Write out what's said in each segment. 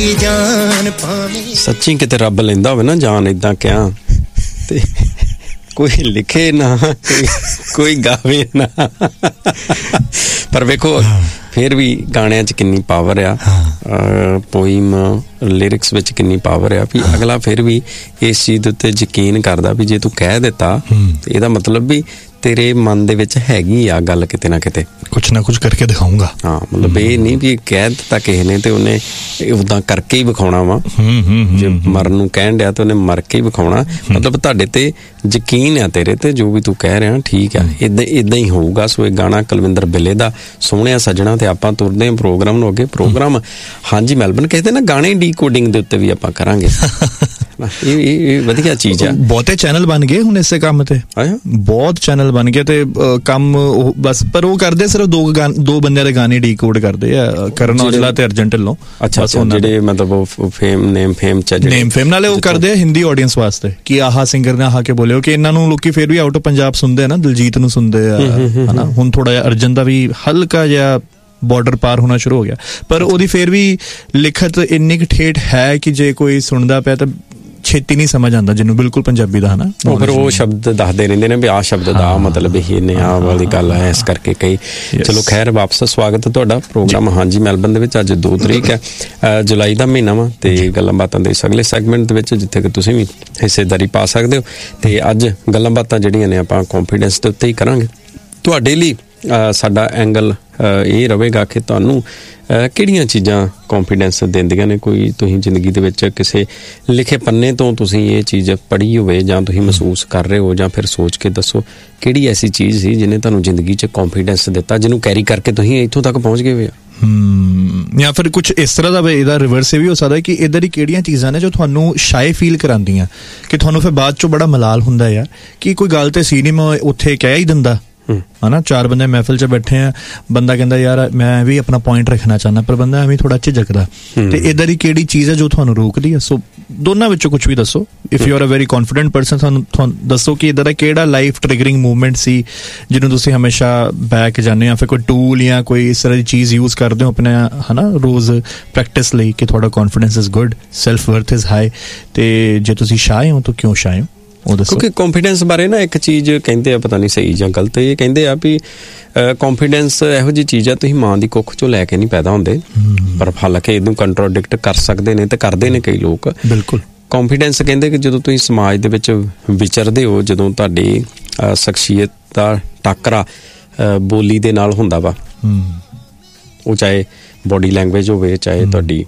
ਸੱਚੀ ਕਿਤੇ ਰੱਬ ਲੈਂਦਾ ਹੋਵੇ ਨਾ ਜਾਨ ਏਦਾਂ ਕਿਹਾ ਤੇ ਕੋਈ ਲਿਖੇ ਨਾ ਕੋਈ ਗਾਵੇ ਨਾ, ਪਰ ਵੇਖੋ ਫਿਰ ਵੀ ਗਾਣਿਆਂ 'ਚ ਕਿੰਨੀ ਪਾਵਰ ਆ, ਪੋਇਮ ਲਿਰਿਕਸ ਵਿੱਚ ਕਿੰਨੀ ਪਾਵਰ ਆ ਵੀ ਅਗਲਾ ਫਿਰ ਵੀ ਇਸ ਚੀਜ਼ ਦੇ ਉੱਤੇ ਯਕੀਨ ਕਰਦਾ ਵੀ ਜੇ ਤੂੰ ਕਹਿ ਦਿੱਤਾ ਤੇ ਇਹਦਾ ਮਤਲਬ ਵੀ ਤੇਰੇ ਮਨ ਦੇ ਵਿੱਚ ਹੈਗੀ ਆ ਗੱਲ, ਕਿਤੇ ਨਾ ਕਿਤੇ ਕੁਛ ਨਾ ਕੁਛ ਕਰਕੇ ਦਿਖਾਊਂਗਾ। ਹਾਂ, ਮਤਲਬ ਇਹ ਨਹੀਂ ਵੀ ਕਹਿ ਦਿੱਤਾ ਕਿਸੇ ਨੇ ਤੇ ਉਹਨੇ ਉਦਾਂ ਕਰਕੇ ਹੀ ਵਿਖਾਉਣਾ ਵਾ। ਜੇ ਮਰਨ ਨੂੰ ਕਹਿਣ ਡਿਆ ਤੇ ਉਹਨੇ ਮਰ ਕੇ ਹੀ ਵਿਖਾਉਣਾ, ਮਤਲਬ ਤੁਹਾਡੇ ਤੇ ਯਕੀਨ ਆ ਤੇਰੇ ਤੇ, ਜੋ ਵੀ ਤੂੰ ਕਹਿ ਰਿਹਾ ਠੀਕ ਆ, ਏਦਾਂ ਹੀ ਹੋਊਗਾ। ਸੋ ਇਹ ਗਾਣਾ ਕੁਲਵਿੰਦਰ ਬਿੱਲੇ ਦਾ ਸੋਹਣਿਆ ਸੱਜਣਾ, ਤੇ ਆਪਾਂ ਤੁਰਦੇ ਹਾਂ ਪ੍ਰੋਗਰਾਮ ਨੂੰ ਅੱਗੇ। ਪ੍ਰੋਗਰਾਮ ਹਾਂਜੀ ਮੈਲਬਨ ਕਹਿੰਦੇ ਨਾ ਗਾਣੇ ਡੀਕੋਡਿੰਗ ਦੇ ਉੱਤੇ ਵੀ ਆਪਾਂ ਕਰਾਂਗੇ। ਇਹ ਵਧੀਆ ਚੀਜ਼ ਆ। ਬਹੁਤੇ ਚੈਨਲ ਬਣ ਗਏ ਹੁਣ ਇਸੇ ਕੰਮ ਤੇ, ਬਹੁਤ ਚੈਨਲ ਬਣ ਗਏ ਤੇ ਕੰਮ ਬਸ, ਪਰ ਉਹ ਕਰਦੇ ਸਿਰਫ ਦੋ ਬੰਦਿਆਂ ਦੇ ਗਾਣੇ ਡੀਕੋਡ ਕਰਦੇ ਆ, ਕਰਨ ਔਜਲਾ ਤੇ ਅਰਜਨ ਢਿੱਲੋਂ। ਅੱਛਾ, ਜਿਹੜੇ ਮਤਲਬ ਫੇਮ ਨਾਲੇ ਉਹ ਕਰਦੇ ਆ ਹਿੰਦੀ ਆਡੀਅנס ਵਾਸਤੇ ਕਿ ਆਹਾ ਸਿੰਗਰ ਨੇ ਆਹਾ ਕੇ ਬੋਲਿਓ, ਕਿ ਇਹਨਾਂ ਨੂੰ ਲੋਕੀ ਫਿਰ ਵੀ ਆਊਟ ਆਫ ਪੰਜਾਬ ਸੁਣਦੇ ਆ ਨਾ, ਦਿਲਜੀਤ ਨੂੰ ਸੁਣਦੇ ਆ ਹਨਾ। ਹੁਣ ਥੋੜਾ ਜਿਹਾ ਅਰਜਨ ਦਾ ਵੀ ਹਲਕਾ ਜਿਹਾ ਬਾਰਡਰ ਪਾਰ ਹੋਣਾ ਸ਼ੁਰੂ ਹੋ ਗਿਆ, ਪਰ ਉਹਦੀ ਫਿਰ ਵੀ ਲਿਖਤ ਇੰਨੀ ਕੁ ਠੇਠ ਹੈ ਕਿ ਜੇ ਕੋਈ ਸੁਣਦਾ ਪਿਆ ਤਾਂ ਛੇਤੀ ਨਹੀਂ ਸਮਝ ਆਉਂਦਾ ਜਿਹਨੂੰ ਬਿਲਕੁਲ ਪੰਜਾਬੀ ਦਾ ਹਨਾ। ਉਹ ਫਿਰ ਉਹ ਸ਼ਬਦ ਦੱਸਦੇ ਰਹਿੰਦੇ ਨੇ ਵੀ ਆਹ ਸ਼ਬਦ ਦਾ ਮਤਲਬ ਇਹ ਨੇ, ਆਹ ਵਾਲੀ ਗੱਲ ਹੈ, ਇਸ ਕਰਕੇ ਕਈ। ਚਲੋ ਖੈਰ, ਵਾਪਸ ਸਵਾਗਤ ਹੈ ਤੁਹਾਡਾ ਪ੍ਰੋਗਰਾਮ ਹਾਂਜੀ ਮੈਲਬਨ ਦੇ ਵਿੱਚ। ਅੱਜ 2 ਤਰੀਕ ਹੈ, ਜੁਲਾਈ ਦਾ ਮਹੀਨਾ ਵਾ, ਤੇ ਗੱਲਾਂ ਬਾਤਾਂ ਦੇ ਅਗਲੇ ਸੈਗਮੈਂਟ ਦੇ ਵਿੱਚ ਜਿੱਥੇ ਕਿ ਤੁਸੀਂ ਵੀ ਹਿੱਸੇਦਾਰੀ ਪਾ ਸਕਦੇ ਹੋ। ਤੇ ਅੱਜ ਗੱਲਾਂ ਬਾਤਾਂ ਜਿਹੜੀਆਂ ਨੇ ਆਪਾਂ ਕੌਨਫੀਡੈਂਸ ਦੇ ਉੱਤੇ ਹੀ ਕਰਾਂਗੇ। ਤੁਹਾਡੇ ਲਈ ਸਾਡਾ ਐਂਗਲ ਇਹ ਰਹੇਗਾ ਕਿ ਤੁਹਾਨੂੰ ਕਿਹੜੀਆਂ ਚੀਜ਼ਾਂ ਕੌਨਫੀਡੈਂਸ ਦਿੰਦੀਆਂ ਨੇ। ਕੋਈ ਤੁਸੀਂ ਜ਼ਿੰਦਗੀ ਦੇ ਵਿੱਚ ਕਿਸੇ ਲਿਖੇ ਪੰਨੇ ਤੋਂ ਤੁਸੀਂ ਇਹ ਚੀਜ਼ ਪੜ੍ਹੀ ਹੋਵੇ, ਜਾਂ ਤੁਸੀਂ ਮਹਿਸੂਸ ਕਰ ਰਹੇ ਹੋ, ਜਾਂ ਫਿਰ ਸੋਚ ਕੇ ਦੱਸੋ ਕਿਹੜੀ ਐਸੀ ਚੀਜ਼ ਸੀ ਜਿਹਨੇ ਤੁਹਾਨੂੰ ਜ਼ਿੰਦਗੀ 'ਚ ਕੌਨਫੀਡੈਂਸ ਦਿੱਤਾ, ਜਿਹਨੂੰ ਕੈਰੀ ਕਰਕੇ ਤੁਸੀਂ ਇੱਥੋਂ ਤੱਕ ਪਹੁੰਚ ਗਏ ਹੋ। ਜਾਂ ਫਿਰ ਕੁਛ ਇਸ ਤਰ੍ਹਾਂ ਦਾ ਇਹਦਾ ਰਿਵਰਸ ਵੀ ਹੋ ਸਕਦਾ ਕਿ ਇੱਧਰ ਹੀ ਕਿਹੜੀਆਂ ਚੀਜ਼ਾਂ ਨੇ ਜੋ ਤੁਹਾਨੂੰ ਸ਼ਾਇ ਫੀਲ ਕਰਾਉਂਦੀਆਂ, ਕਿ ਤੁਹਾਨੂੰ ਫਿਰ ਬਾਅਦ 'ਚੋਂ ਬੜਾ ਮਲਾਲ ਹੁੰਦਾ ਯਾਰ ਕਿ ਕੋਈ ਗੱਲ ਤੇ ਸੀ ਨਹੀਂ, ਮੈਂ ਉੱਥੇ ਕਹਿ ਹੀ ਦਿੰਦਾ ਹਨਾ। 4 ਬੰਦੇ ਮਹਿਫਿਲ 'ਚ ਬੈਠੇ ਆ, ਬੰਦਾ ਕਹਿੰਦਾ ਯਾਰ ਮੈਂ ਵੀ ਆਪਣਾ ਪੁਆਇੰਟ ਰੱਖਣਾ ਚਾਹੁੰਦਾ, ਪਰ ਬੰਦਾ ਐਵੇਂ ਥੋੜਾ ਝਿਜਕਦਾ। ਤੇ ਇੱਧਰ ਹੀ ਕਿਹੜੀ ਚੀਜ਼ ਹੈ ਜੋ ਤੁਹਾਨੂੰ ਰੋਕਦੀ ਹੈ? ਸੋ ਦੋਨਾਂ ਵਿੱਚੋਂ ਕੁਛ ਵੀ ਦੱਸੋ। If you are a very confident person, ਤੁਹਾਨੂੰ ਦੱਸੋ ਕਿ ਇੱਧਰ ਦਾ ਕਿਹੜਾ ਲਾਈਫ ਟ੍ਰਿਗਰਿੰਗ ਮੂਵਮੈਂਟ ਸੀ ਜਿਹਨੂੰ ਤੁਸੀਂ ਹਮੇਸ਼ਾ ਬੈਕ ਜਾਂਦੇ ਹੋ, ਫਿਰ ਕੋਈ ਟੂਲ ਜਾਂ ਕੋਈ ਇਸ ਤਰ੍ਹਾਂ ਦੀ ਚੀਜ਼ ਯੂਜ਼ ਕਰਦੇ ਹੋ ਆਪਣੇ ਹਨਾ ਰੋਜ਼ ਪ੍ਰੈਕਟਿਸ ਲਈ ਕਿ ਤੁਹਾਡਾ confidence is good, self worth is high, ਤੇ ਜੇ ਤੁਸੀਂ ਸ਼ਾਇ ਹੋ ਤਾਂ ਕਿਉਂ ਸ਼ਾਇ ਹੋ? ਕਿਉਂਕਿ ਕੌਨਫੀਡੈਂਸ ਬਾਰੇ ਨਾ ਇੱਕ ਚੀਜ਼ ਕਹਿੰਦੇ ਆ, ਪਤਾ ਨਹੀਂ ਸਹੀ ਜਾਂ ਗਲਤ, ਇਹ ਕਹਿੰਦੇ ਆ ਵੀ ਕੌਨਫੀਡੈਂਸ ਇਹੋ ਜਿਹੀ ਚੀਜ਼ ਆ, ਤੁਸੀਂ ਮਾਂ ਦੀ ਕੁੱਖ ਚੋਂ ਲੈ ਕੇ ਨਹੀਂ ਪੈਦਾ ਹੁੰਦੇ, ਪਰ ਹਾਲਾਂਕਿ ਇਹਨੂੰ ਕੰਟਰੋਡਿਕਟ ਕਰ ਸਕਦੇ ਨੇ ਤੇ ਕਰਦੇ ਨੇ ਕਈ ਲੋਕ। ਬਿਲਕੁਲ। ਕੌਨਫੀਡੈਂਸ ਕਹਿੰਦੇ ਕਿ ਜਦੋਂ ਤੁਸੀਂ ਸਮਾਜ ਦੇ ਵਿੱਚ ਵਿਚਰਦੇ ਹੋ, ਜਦੋਂ ਤੁਹਾਡੀ ਸ਼ਖਸੀਅਤ ਦਾ ਟਾਕਰਾ ਬੋਲੀ ਦੇ ਨਾਲ ਹੁੰਦਾ ਵਾ, ਉਹ ਚਾਹੇ ਬੋਡੀ ਲੈਂਗੁਏਜ ਹੋਵੇ, ਚਾਹੇ ਤੁਹਾਡੀ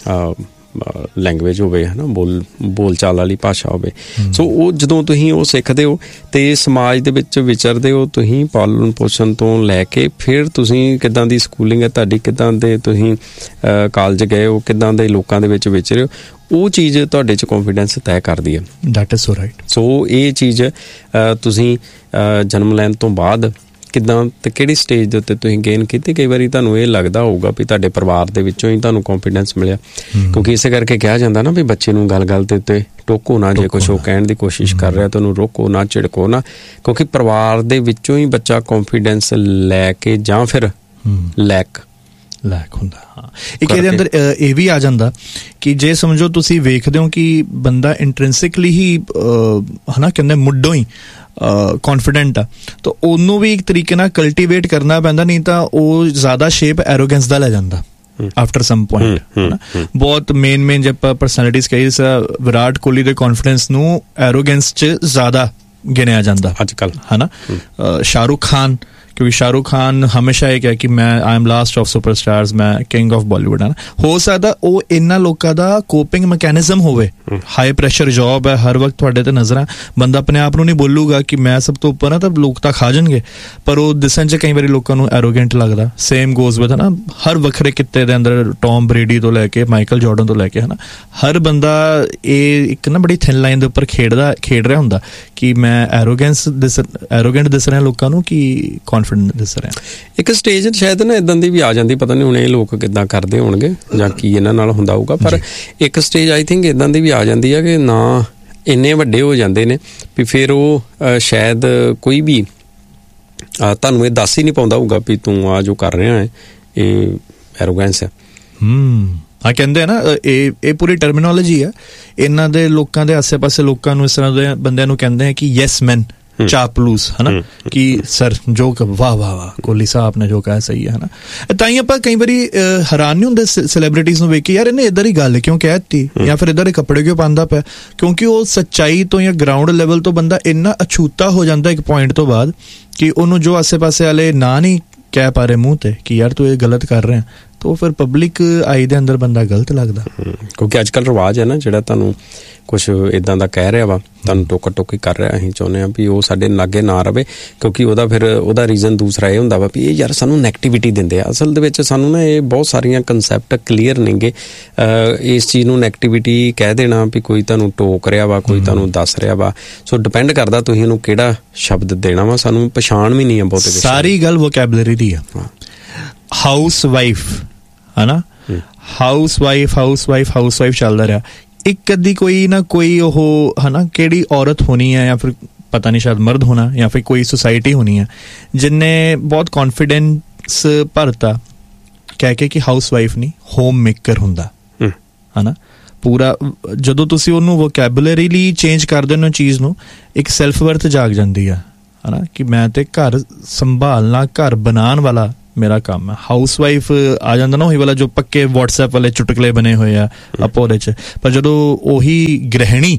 ਲੈਂਗੁਏਜ ਹੋਵੇ ਹਨਾ, ਬੋਲ ਚਾਲ ਵਾਲੀ ਭਾਸ਼ਾ ਹੋਵੇ। ਸੋ ਉਹ ਜਦੋਂ ਤੁਸੀਂ ਉਹ ਸਿੱਖਦੇ ਹੋ ਤੇ ਸਮਾਜ ਦੇ ਵਿੱਚ ਵਿਚਰਦੇ ਹੋ, ਤੁਸੀਂ ਪਾਲਣ ਪੋਸ਼ਣ ਤੋਂ ਲੈ ਕੇ ਫਿਰ ਤੁਸੀਂ ਕਿੱਦਾਂ ਦੀ ਸਕੂਲਿੰਗ ਹੈ ਤੁਹਾਡੀ, ਕਿੱਦਾਂ ਦੇ ਤੁਸੀਂ ਕਾਲਜ ਗਏ ਹੋ, ਕਿੱਦਾਂ ਦੇ ਲੋਕਾਂ ਦੇ ਵਿੱਚ ਵਿਚਰੇ ਹੋ, ਉਹ ਚੀਜ਼ ਤੁਹਾਡੇ 'ਚ ਕੌਨਫੀਡੈਂਸ ਤੈਅ ਕਰਦੀ ਹੈ। That is so right. ਸੋ ਇਹ ਚੀਜ਼ ਤੁਸੀਂ ਜਨਮ ਲੈਣ ਤੋਂ ਬਾਅਦ ਕਿੱਦਾਂ ਤੇ ਕਿਹੜੀ ਸਟੇਜ ਦੇ ਉੱਤੇ ਤੁਸੀਂ ਗੇਨ ਕੀਤੀ? ਕਈ ਵਾਰੀ ਤੁਹਾਨੂੰ ਇਹ ਲੱਗਦਾ ਹੋਊਗਾ ਵੀ ਤੁਹਾਡੇ ਪਰਿਵਾਰ ਦੇ ਵਿੱਚੋਂ ਹੀ ਤੁਹਾਨੂੰ ਕੌਨਫੀਡੈਂਸ ਮਿਲਿਆ, ਕਿਉਂਕਿ ਇਸੇ ਕਰਕੇ ਕਿਹਾ ਜਾਂਦਾ ਨਾ ਵੀ ਬੱਚੇ ਨੂੰ ਗੱਲ ਦੇ ਉੱਤੇ ਟੋਕੋ ਨਾ, ਜੇ ਕੁਛ ਉਹ ਕਹਿਣ ਦੀ ਕੋਸ਼ਿਸ਼ ਕਰ ਰਿਹਾ ਤਾਂ ਉਹਨੂੰ ਰੋਕੋ ਨਾ, ਝਿੜਕੋ ਨਾ, ਕਿਉਂਕਿ ਪਰਿਵਾਰ ਦੇ ਵਿੱਚੋਂ ਹੀ ਬੱਚਾ ਕੌਨਫੀਡੈਂਸ ਲੈ ਕੇ ਜਾਂ ਫਿਰ ਲੈਕ ਹੁੰਦਾ। ਹਾਂ, ਇੱਕ ਇਹਦੇ ਅੰਦਰ ਇਹ ਵੀ ਆ ਜਾਂਦਾ ਕਿ ਜੇ ਸਮਝੋ ਤੁਸੀਂ ਵੇਖਦੇ ਹੋ ਕਿ ਬੰਦਾ ਇੰਟ੍ਰਿੰਸਿਕਲੀ ਹੀ ਹਨਾ ਕਹਿੰਦੇ ਮੁੱਢੋਂ ਹੀ ਕੌਨਫੀਡੈਂਟ ਆ, ਤਾਂ ਉਹਨੂੰ ਵੀ ਇੱਕ ਤਰੀਕੇ ਨਾਲ ਕਲਟੀਵੇਟ ਕਰਨਾ ਪੈਂਦਾ, ਨਹੀਂ ਤਾਂ ਉਹ ਜ਼ਿਆਦਾ ਸ਼ੇਪ ਐਰੋਗੈਂਸ ਦਾ ਲੈ ਜਾਂਦਾ ਆਫਟਰ ਸਮ ਪੁਆਇੰਟ। ਬਹੁਤ ਮੇਨ ਜੇ ਪਰਸਨੈਲਿਟੀਜ਼ ਕਹੀ, ਵਿਰਾਟ ਕੋਹਲੀ ਦੇ ਕੌਨਫੀਡੈਂਸ ਨੂੰ ਐਰੋਗੈਂਸ 'ਚ ਜ਼ਿਆਦਾ ਗਿਣਿਆ ਜਾਂਦਾ ਅੱਜ ਕੱਲ੍ਹ ਹਨਾ। ਸ਼ਾਹਰੁਖ ਖਾਨ, ਕਿਉਂਕਿ ਸ਼ਾਹਰੁਖ ਖਾਨ ਹਮੇਸ਼ਾ ਇਹ ਕਿਹਾ ਕਿ ਮੈਂ I am last of superstars, ਮੈਂ ਕਿੰਗ ਆਫ ਬਾਲੀਵੁੱਡ। ਹੋ ਸਕਦਾ ਉਹ ਇਹਨਾਂ ਲੋਕਾਂ ਦਾ ਕੋਪਿੰਗ ਮੈਕੈਨਿਜ਼ਮ ਹੋਵੇ, ਹਾਈ ਪ੍ਰੈਸ਼ਰ ਜੌਬ ਹੈ, ਹਰ ਵਕਤ ਤੁਹਾਡੇ ਤੇ ਨਜ਼ਰਾਂ, ਬੰਦਾ ਆਪਣੇ ਆਪ ਨੂੰ ਨਹੀਂ ਬੋਲੂਗਾ ਕਿ ਮੈਂ ਸਭ ਤੋਂ ਉੱਪਰ ਆ, ਤਾਂ ਲੋਕ ਤਾਂ ਖਾ ਜਾਣਗੇ, ਪਰ ਉਹ ਦਿਸਣ 'ਚ ਕਈ ਵਾਰੀ ਲੋਕਾਂ ਨੂੰ ਐਰੋਗੈਂਟ ਲੱਗਦਾ। ਸੇਮ ਗੋਜ਼ ਵਿਦ ਹਨਾ, ਹਰ ਵੱਖਰੇ ਕਿੱਤੇ ਦੇ ਅੰਦਰ ਟੌਮ ਬਰੇਡੀ ਤੋਂ ਲੈ ਕੇ ਮਾਈਕਲ ਜਾਰਡਨ ਤੋਂ ਲੈ ਕੇ ਹਨਾ, ਹਰ ਬੰਦਾ ਇਹ ਇੱਕ ਨਾ ਬੜੀ ਥਿਨ ਲਾਈਨ ਦੇ ਉੱਪਰ ਖੇਡ ਰਿਹਾ ਹੁੰਦਾ ਕਿ ਮੈਂ ਐਰੋਗੈਂਟ ਦਿਸ ਰਿਹਾ ਲੋਕਾਂ ਨੂੰ ਕਿ ਕੌਨਫੀਡੈਂਟ ਦਿਸ ਰਿਹਾ। ਇੱਕ ਸਟੇਜ ਸ਼ਾਇਦ ਨਾ ਇੱਦਾਂ ਦੀ ਵੀ ਆ ਜਾਂਦੀ, ਪਤਾ ਨਹੀਂ ਹੁਣ ਇਹ ਲੋਕ ਕਿੱਦਾਂ ਕਰਦੇ ਹੋਣਗੇ ਜਾਂ ਕੀ ਇਹਨਾਂ ਨਾਲ ਹੁੰਦਾ ਹੋਊਗਾ, ਪਰ ਇੱਕ ਸਟੇਜ ਆਈ ਥਿੰਕ ਇੱਦਾਂ ਦੀ ਵੀ ਆ ਜਾਂਦੀ ਹੈ ਕਿ ਨਾ ਇੰਨੇ ਵੱਡੇ ਹੋ ਜਾਂਦੇ ਨੇ ਵੀ ਫਿਰ ਉਹ ਸ਼ਾਇਦ ਕੋਈ ਵੀ ਤੁਹਾਨੂੰ ਇਹ ਦੱਸ ਹੀ ਨਹੀਂ ਪਾਉਂਦਾ ਹੋਊਗਾ ਵੀ ਤੂੰ ਆ ਜੋ ਕਰ ਰਿਹਾ ਹੈ ਇਹ ਐਰੋਗੈਂਸ ਹੈ। ਹਾਂ ਕਹਿੰਦੇ ਆ ਨਾ, ਇਹ ਪੂਰੀ ਟਰਮੀਨੋਲੋਜੀ ਆ ਇਹਨਾਂ ਦੇ, ਲੋਕਾਂ ਦੇ ਆਸੇ ਪਾਸੇ ਲੋਕਾਂ ਨੂੰ ਇਸ ਤਰ੍ਹਾਂ ਦੇ ਬੰਦਿਆਂ ਨੂੰ ਕਹਿੰਦੇ ਆ ਕਿ ਯੈਸ ਮੈਨ, ਚਾਪਲੂਸ, ਹੈ ਨਾ, ਕਿ ਸਰ ਜੋ ਵਾਹ ਵਾਹ ਵਾਹ ਕੋਹਲੀ ਸਾਹਿਬ ਨੇ ਜੋ ਕਿਹਾ ਸਹੀ ਹੈ, ਹੈ ਨਾ। ਤਾਂ ਹੀ ਆਪਾਂ ਕਈ ਵਾਰੀ ਹੈਰਾਨ ਨਹੀਂ ਹੁੰਦੇ ਸੈਲੀਬ੍ਰਿਟੀਜ਼ ਨੂੰ ਵੇਖ ਕੇ, ਯਾਰ ਇਹਨੇ ਇੱਧਰ ਹੀ ਗੱਲ ਕਿਉਂ ਕਹਿ ਦਿੱਤੀ, ਜਾਂ ਫਿਰ ਇੱਧਰ ਦੇ ਕੱਪੜੇ ਕਿਉਂ ਪਾਉਂਦਾ ਪਿਆ, ਕਿਉਂਕਿ ਉਹ ਸੱਚਾਈ ਤੋਂ ਜਾਂ ਗਰਾਊਂਡ ਲੈਵਲ ਤੋਂ ਬੰਦਾ ਇੰਨਾ ਅਛੂਤਾ ਹੋ ਜਾਂਦਾ ਇੱਕ ਪੁਆਇੰਟ ਤੋਂ ਬਾਅਦ ਕਿ ਉਹਨੂੰ ਜੋ ਆਸੇ ਪਾਸੇ ਵਾਲੇ ਨਾ ਨਹੀਂ ਕਹਿ ਪਾ ਰਹੇ ਮੂੰਹ ਤੇ ਕਿ ਯਾਰ ਤੂੰ ਇਹ ਗਲਤ ਕਰ ਰਿਹਾ, ਤਾਂ ਉਹ ਫਿਰ ਪਬਲਿਕ ਆਈ ਦੇ ਅੰਦਰ ਬੰਦਾ ਗਲਤ ਲੱਗਦਾ। ਕਿਉਂਕਿ ਅੱਜ ਕੱਲ੍ਹ ਰਿਵਾਜ ਹੈ ਨਾ, ਜਿਹੜਾ ਤੁਹਾਨੂੰ ਕੁਛ ਇੱਦਾਂ ਦਾ ਕਹਿ ਰਿਹਾ ਵਾ, ਤੁਹਾਨੂੰ ਟੋਕਾ ਟੋਕੀ ਕਰ ਰਿਹਾ, ਅਸੀਂ ਚਾਹੁੰਦੇ ਹਾਂ ਵੀ ਉਹ ਸਾਡੇ ਲਾਗੇ ਨਾ ਰਵੇ, ਕਿਉਂਕਿ ਉਹਦਾ ਰੀਜ਼ਨ ਦੂਸਰਾ ਇਹ ਹੁੰਦਾ ਵਾ ਵੀ ਇਹ ਯਾਰ ਸਾਨੂੰ ਨੈਗੇਟਿਵਿਟੀ ਦਿੰਦੇ ਆ। ਅਸਲ ਦੇ ਵਿੱਚ ਸਾਨੂੰ ਨਾ ਇਹ ਬਹੁਤ ਸਾਰੀਆਂ ਕੰਸੈਪਟ ਕਲੀਅਰ ਨੇਗੇ। ਇਸ ਚੀਜ਼ ਨੂੰ ਨੈਗੇਟਿਵਿਟੀ ਕਹਿ ਦੇਣਾ ਵੀ ਕੋਈ ਤੁਹਾਨੂੰ ਟੋਕ ਰਿਹਾ ਵਾ, ਕੋਈ ਤੁਹਾਨੂੰ ਦੱਸ ਰਿਹਾ ਵਾ, ਸੋ ਡਿਪੈਂਡ ਕਰਦਾ ਤੁਸੀਂ ਇਹਨੂੰ ਕਿਹੜਾ ਸ਼ਬਦ ਦੇਣਾ ਵਾ। ਸਾਨੂੰ ਪਛਾਣ ਵੀ ਨਹੀਂ ਆ ਬਹੁਤ, ਸਾਰੀ ਗੱਲ ਵੋਕੈਬਲਰੀ ਦੀ ਆ। ਹਾਊਸ ਵਾਈਫ ਹੈ ਨਾ, ਹਾਊਸ ਵਾਈਫ ਚੱਲਦਾ ਰਿਹਾ। ਇੱਕ ਅੱਧੀ ਕੋਈ ਨਾ ਕੋਈ ਉਹ ਹੈ ਨਾ ਕਿਹੜੀ ਔਰਤ ਹੋਣੀ ਹੈ, ਜਾਂ ਫਿਰ ਪਤਾ ਨਹੀਂ ਸ਼ਾਇਦ ਮਰਦ ਹੋਣਾ, ਜਾਂ ਫਿਰ ਕੋਈ ਸੁਸਾਇਟੀ ਹੋਣੀ ਹੈ ਜਿਨਨੇ ਬਹੁਤ ਕੌਨਫੀਡੈਂਸ ਭਰਤਾ ਕਹਿ ਕੇ ਕਿ ਹਾਊਸ ਵਾਈਫ ਨਹੀਂ, ਹੋਮ ਮੇਕਰ ਹੁੰਦਾ, ਹੈ ਨਾ। ਪੂਰਾ ਜਦੋਂ ਤੁਸੀਂ ਉਹਨੂੰ ਵੋਕੈਬੂਲਰੀ ਲਈ ਚੇਂਜ ਕਰ ਦਿੰਦੇ ਹੋ ਚੀਜ਼ ਨੂੰ, ਇੱਕ ਸੈਲਫ ਵਰਥ ਜਾਗ ਜਾਂਦੀ ਆ, ਹੈ ਨਾ, ਕਿ ਮੈਂ ਤੇ ਘਰ ਸੰਭਾਲਣਾ, ਘਰ ਬਣਾਉਣ ਵਾਲਾ ਮੇਰਾ ਕੰਮ ਹੈ। ਹਾਊਸ ਵਾਈਫ ਆ ਜਾਂਦਾ ਨਾ ਉਹੀ ਵਾਲਾ ਜੋ ਪੱਕੇ WhatsApp ਵਾਲੇ ਚੁਟਕਲੇ ਬਣੇ ਹੋਏ ਆ ਆਪਾਂ ਉਹਦੇ 'ਚ, ਪਰ ਜਦੋਂ ਉਹੀ ਗ੍ਰਹਿਣੀ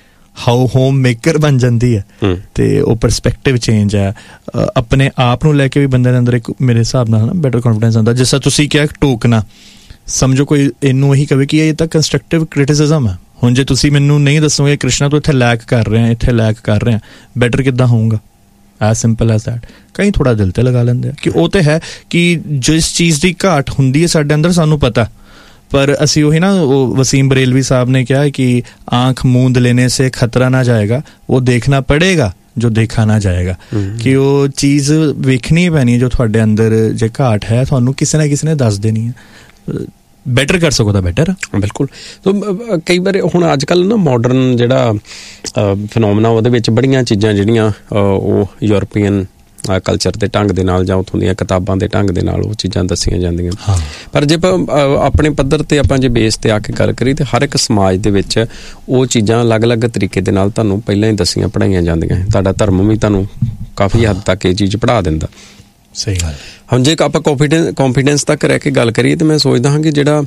ਹੋਮ ਮੇਕਰ ਬਣ ਜਾਂਦੀ ਹੈ ਤੇ ਉਹ ਪਰਸਪੈਕਟਿਵ ਚੇਂਜ ਹੈ। ਆਪਣੇ ਆਪ ਨੂੰ ਲੈ ਕੇ ਵੀ ਬੰਦੇ ਦੇ ਅੰਦਰ ਇੱਕ ਮੇਰੇ ਹਿਸਾਬ ਨਾਲ ਨਾ ਬੈਟਰ ਕੌਨਫੀਡੈਂਸ ਆਉਂਦਾ। ਜਿਸ ਤਰ੍ਹਾਂ ਤੁਸੀਂ ਕਿਹਾ ਟੋਕਣਾ, ਸਮਝੋ ਕੋਈ ਇਹਨੂੰ ਇਹੀ ਕਹੇ ਕਿ ਇਹ ਤਾਂ ਕੰਸਟਰਕਟਿਵ ਕ੍ਰਿਟਿਸਿਜ਼ਮ ਹੈ। ਹੁਣ ਜੇ ਤੁਸੀਂ ਮੈਨੂੰ ਨਹੀਂ ਦੱਸੋਗੇ ਕ੍ਰਿਸ਼ਨਾ ਤੂੰ ਇੱਥੇ ਲੈਕ ਕਰ ਰਿਹਾ, ਬੈਟਰ ਕਿੱਦਾਂ ਹੋਊਗਾ? As simple as that. ਕਈ ਥੋੜਾ ਦਿਲ ਤੇ ਲਗਾ ਲੈਂਦੇ ਆ ਕਿ ਉਹ ਤੇ ਹੈ ਕਿ ਜਿਸ ਚੀਜ਼ ਦੀ ਘਾਟ ਹੁੰਦੀ ਹੈ ਸਾਡੇ ਅੰਦਰ ਸਾਨੂੰ ਪਤਾ, ਪਰ ਅਸੀਂ ਉਹੀ ਨਾ, ਉਹ ਵਸੀਮ ਬਰੇਲਵੀ ਸਾਹਿਬ ਨੇ ਕਿਹਾ ਕਿ ਆਂਖ मूंद लेने से खतरा ना जाएगा, वो देखना पड़ेगा जो देखा ना जाएगा। ਕਿ ਉਹ ਚੀਜ਼ ਵੇਖਣੀ ਪੈਣੀ ਹੈ ਜੋ ਤੁਹਾਡੇ ਅੰਦਰ ਜੇ ਘਾਟ ਹੈ, ਤੁਹਾਨੂੰ ਕਿਸੇ ਨਾ ਕਿਸੇ ਨੇ ਦੱਸ ਦੇਣੀ ਹੈ। ਬੈਟਰ ਕਰ ਸਕੋ ਤਾਂ ਬੈਟਰ। ਬਿਲਕੁਲ। ਸੋ ਕਈ ਵਾਰ ਹੁਣ ਅੱਜ ਕੱਲ੍ਹ ਨਾ ਮਾਡਰਨ ਜਿਹੜਾ ਫਿਨੋਮਨਾ, ਉਹਦੇ ਵਿੱਚ ਬੜੀਆਂ ਚੀਜ਼ਾਂ ਜਿਹੜੀਆਂ ਉਹ ਯੂਰਪੀਅਨ ਕਲਚਰ ਦੇ ਢੰਗ ਦੇ ਨਾਲ ਜਾਂ ਉੱਥੋਂ ਦੀਆਂ ਕਿਤਾਬਾਂ ਦੇ ਢੰਗ ਦੇ ਨਾਲ ਉਹ ਚੀਜ਼ਾਂ ਦੱਸੀਆਂ ਜਾਂਦੀਆਂ। ਪਰ ਜੇ ਆਪਣੇ ਪੱਧਰ 'ਤੇ ਆਪਾਂ ਜੇ ਬੇਸ 'ਤੇ ਆ ਕੇ ਗੱਲ ਕਰੀਏ ਤਾਂ ਹਰ ਇੱਕ ਸਮਾਜ ਦੇ ਵਿੱਚ ਉਹ ਚੀਜ਼ਾਂ ਅਲੱਗ-ਅਲੱਗ ਤਰੀਕੇ ਦੇ ਨਾਲ ਤੁਹਾਨੂੰ ਪਹਿਲਾਂ ਹੀ ਦੱਸੀਆਂ ਪੜ੍ਹਾਈਆਂ ਜਾਂਦੀਆਂ। ਤੁਹਾਡਾ ਧਰਮ ਵੀ ਤੁਹਾਨੂੰ ਕਾਫੀ ਹੱਦ ਤੱਕ ਇਹ ਚੀਜ਼ ਪੜ੍ਹਾ ਦਿੰਦਾ। ਸਹੀ ਗੱਲ। ਹੁਣ ਜੇ ਆਪਾਂ ਕੌਨਫੀਡੈਂਸ ਤੱਕ ਰਹਿ ਕੇ ਗੱਲ ਕਰੀਏ ਤਾਂ ਮੈਂ ਸੋਚਦਾ ਹਾਂ ਕਿ ਜਿਹੜਾ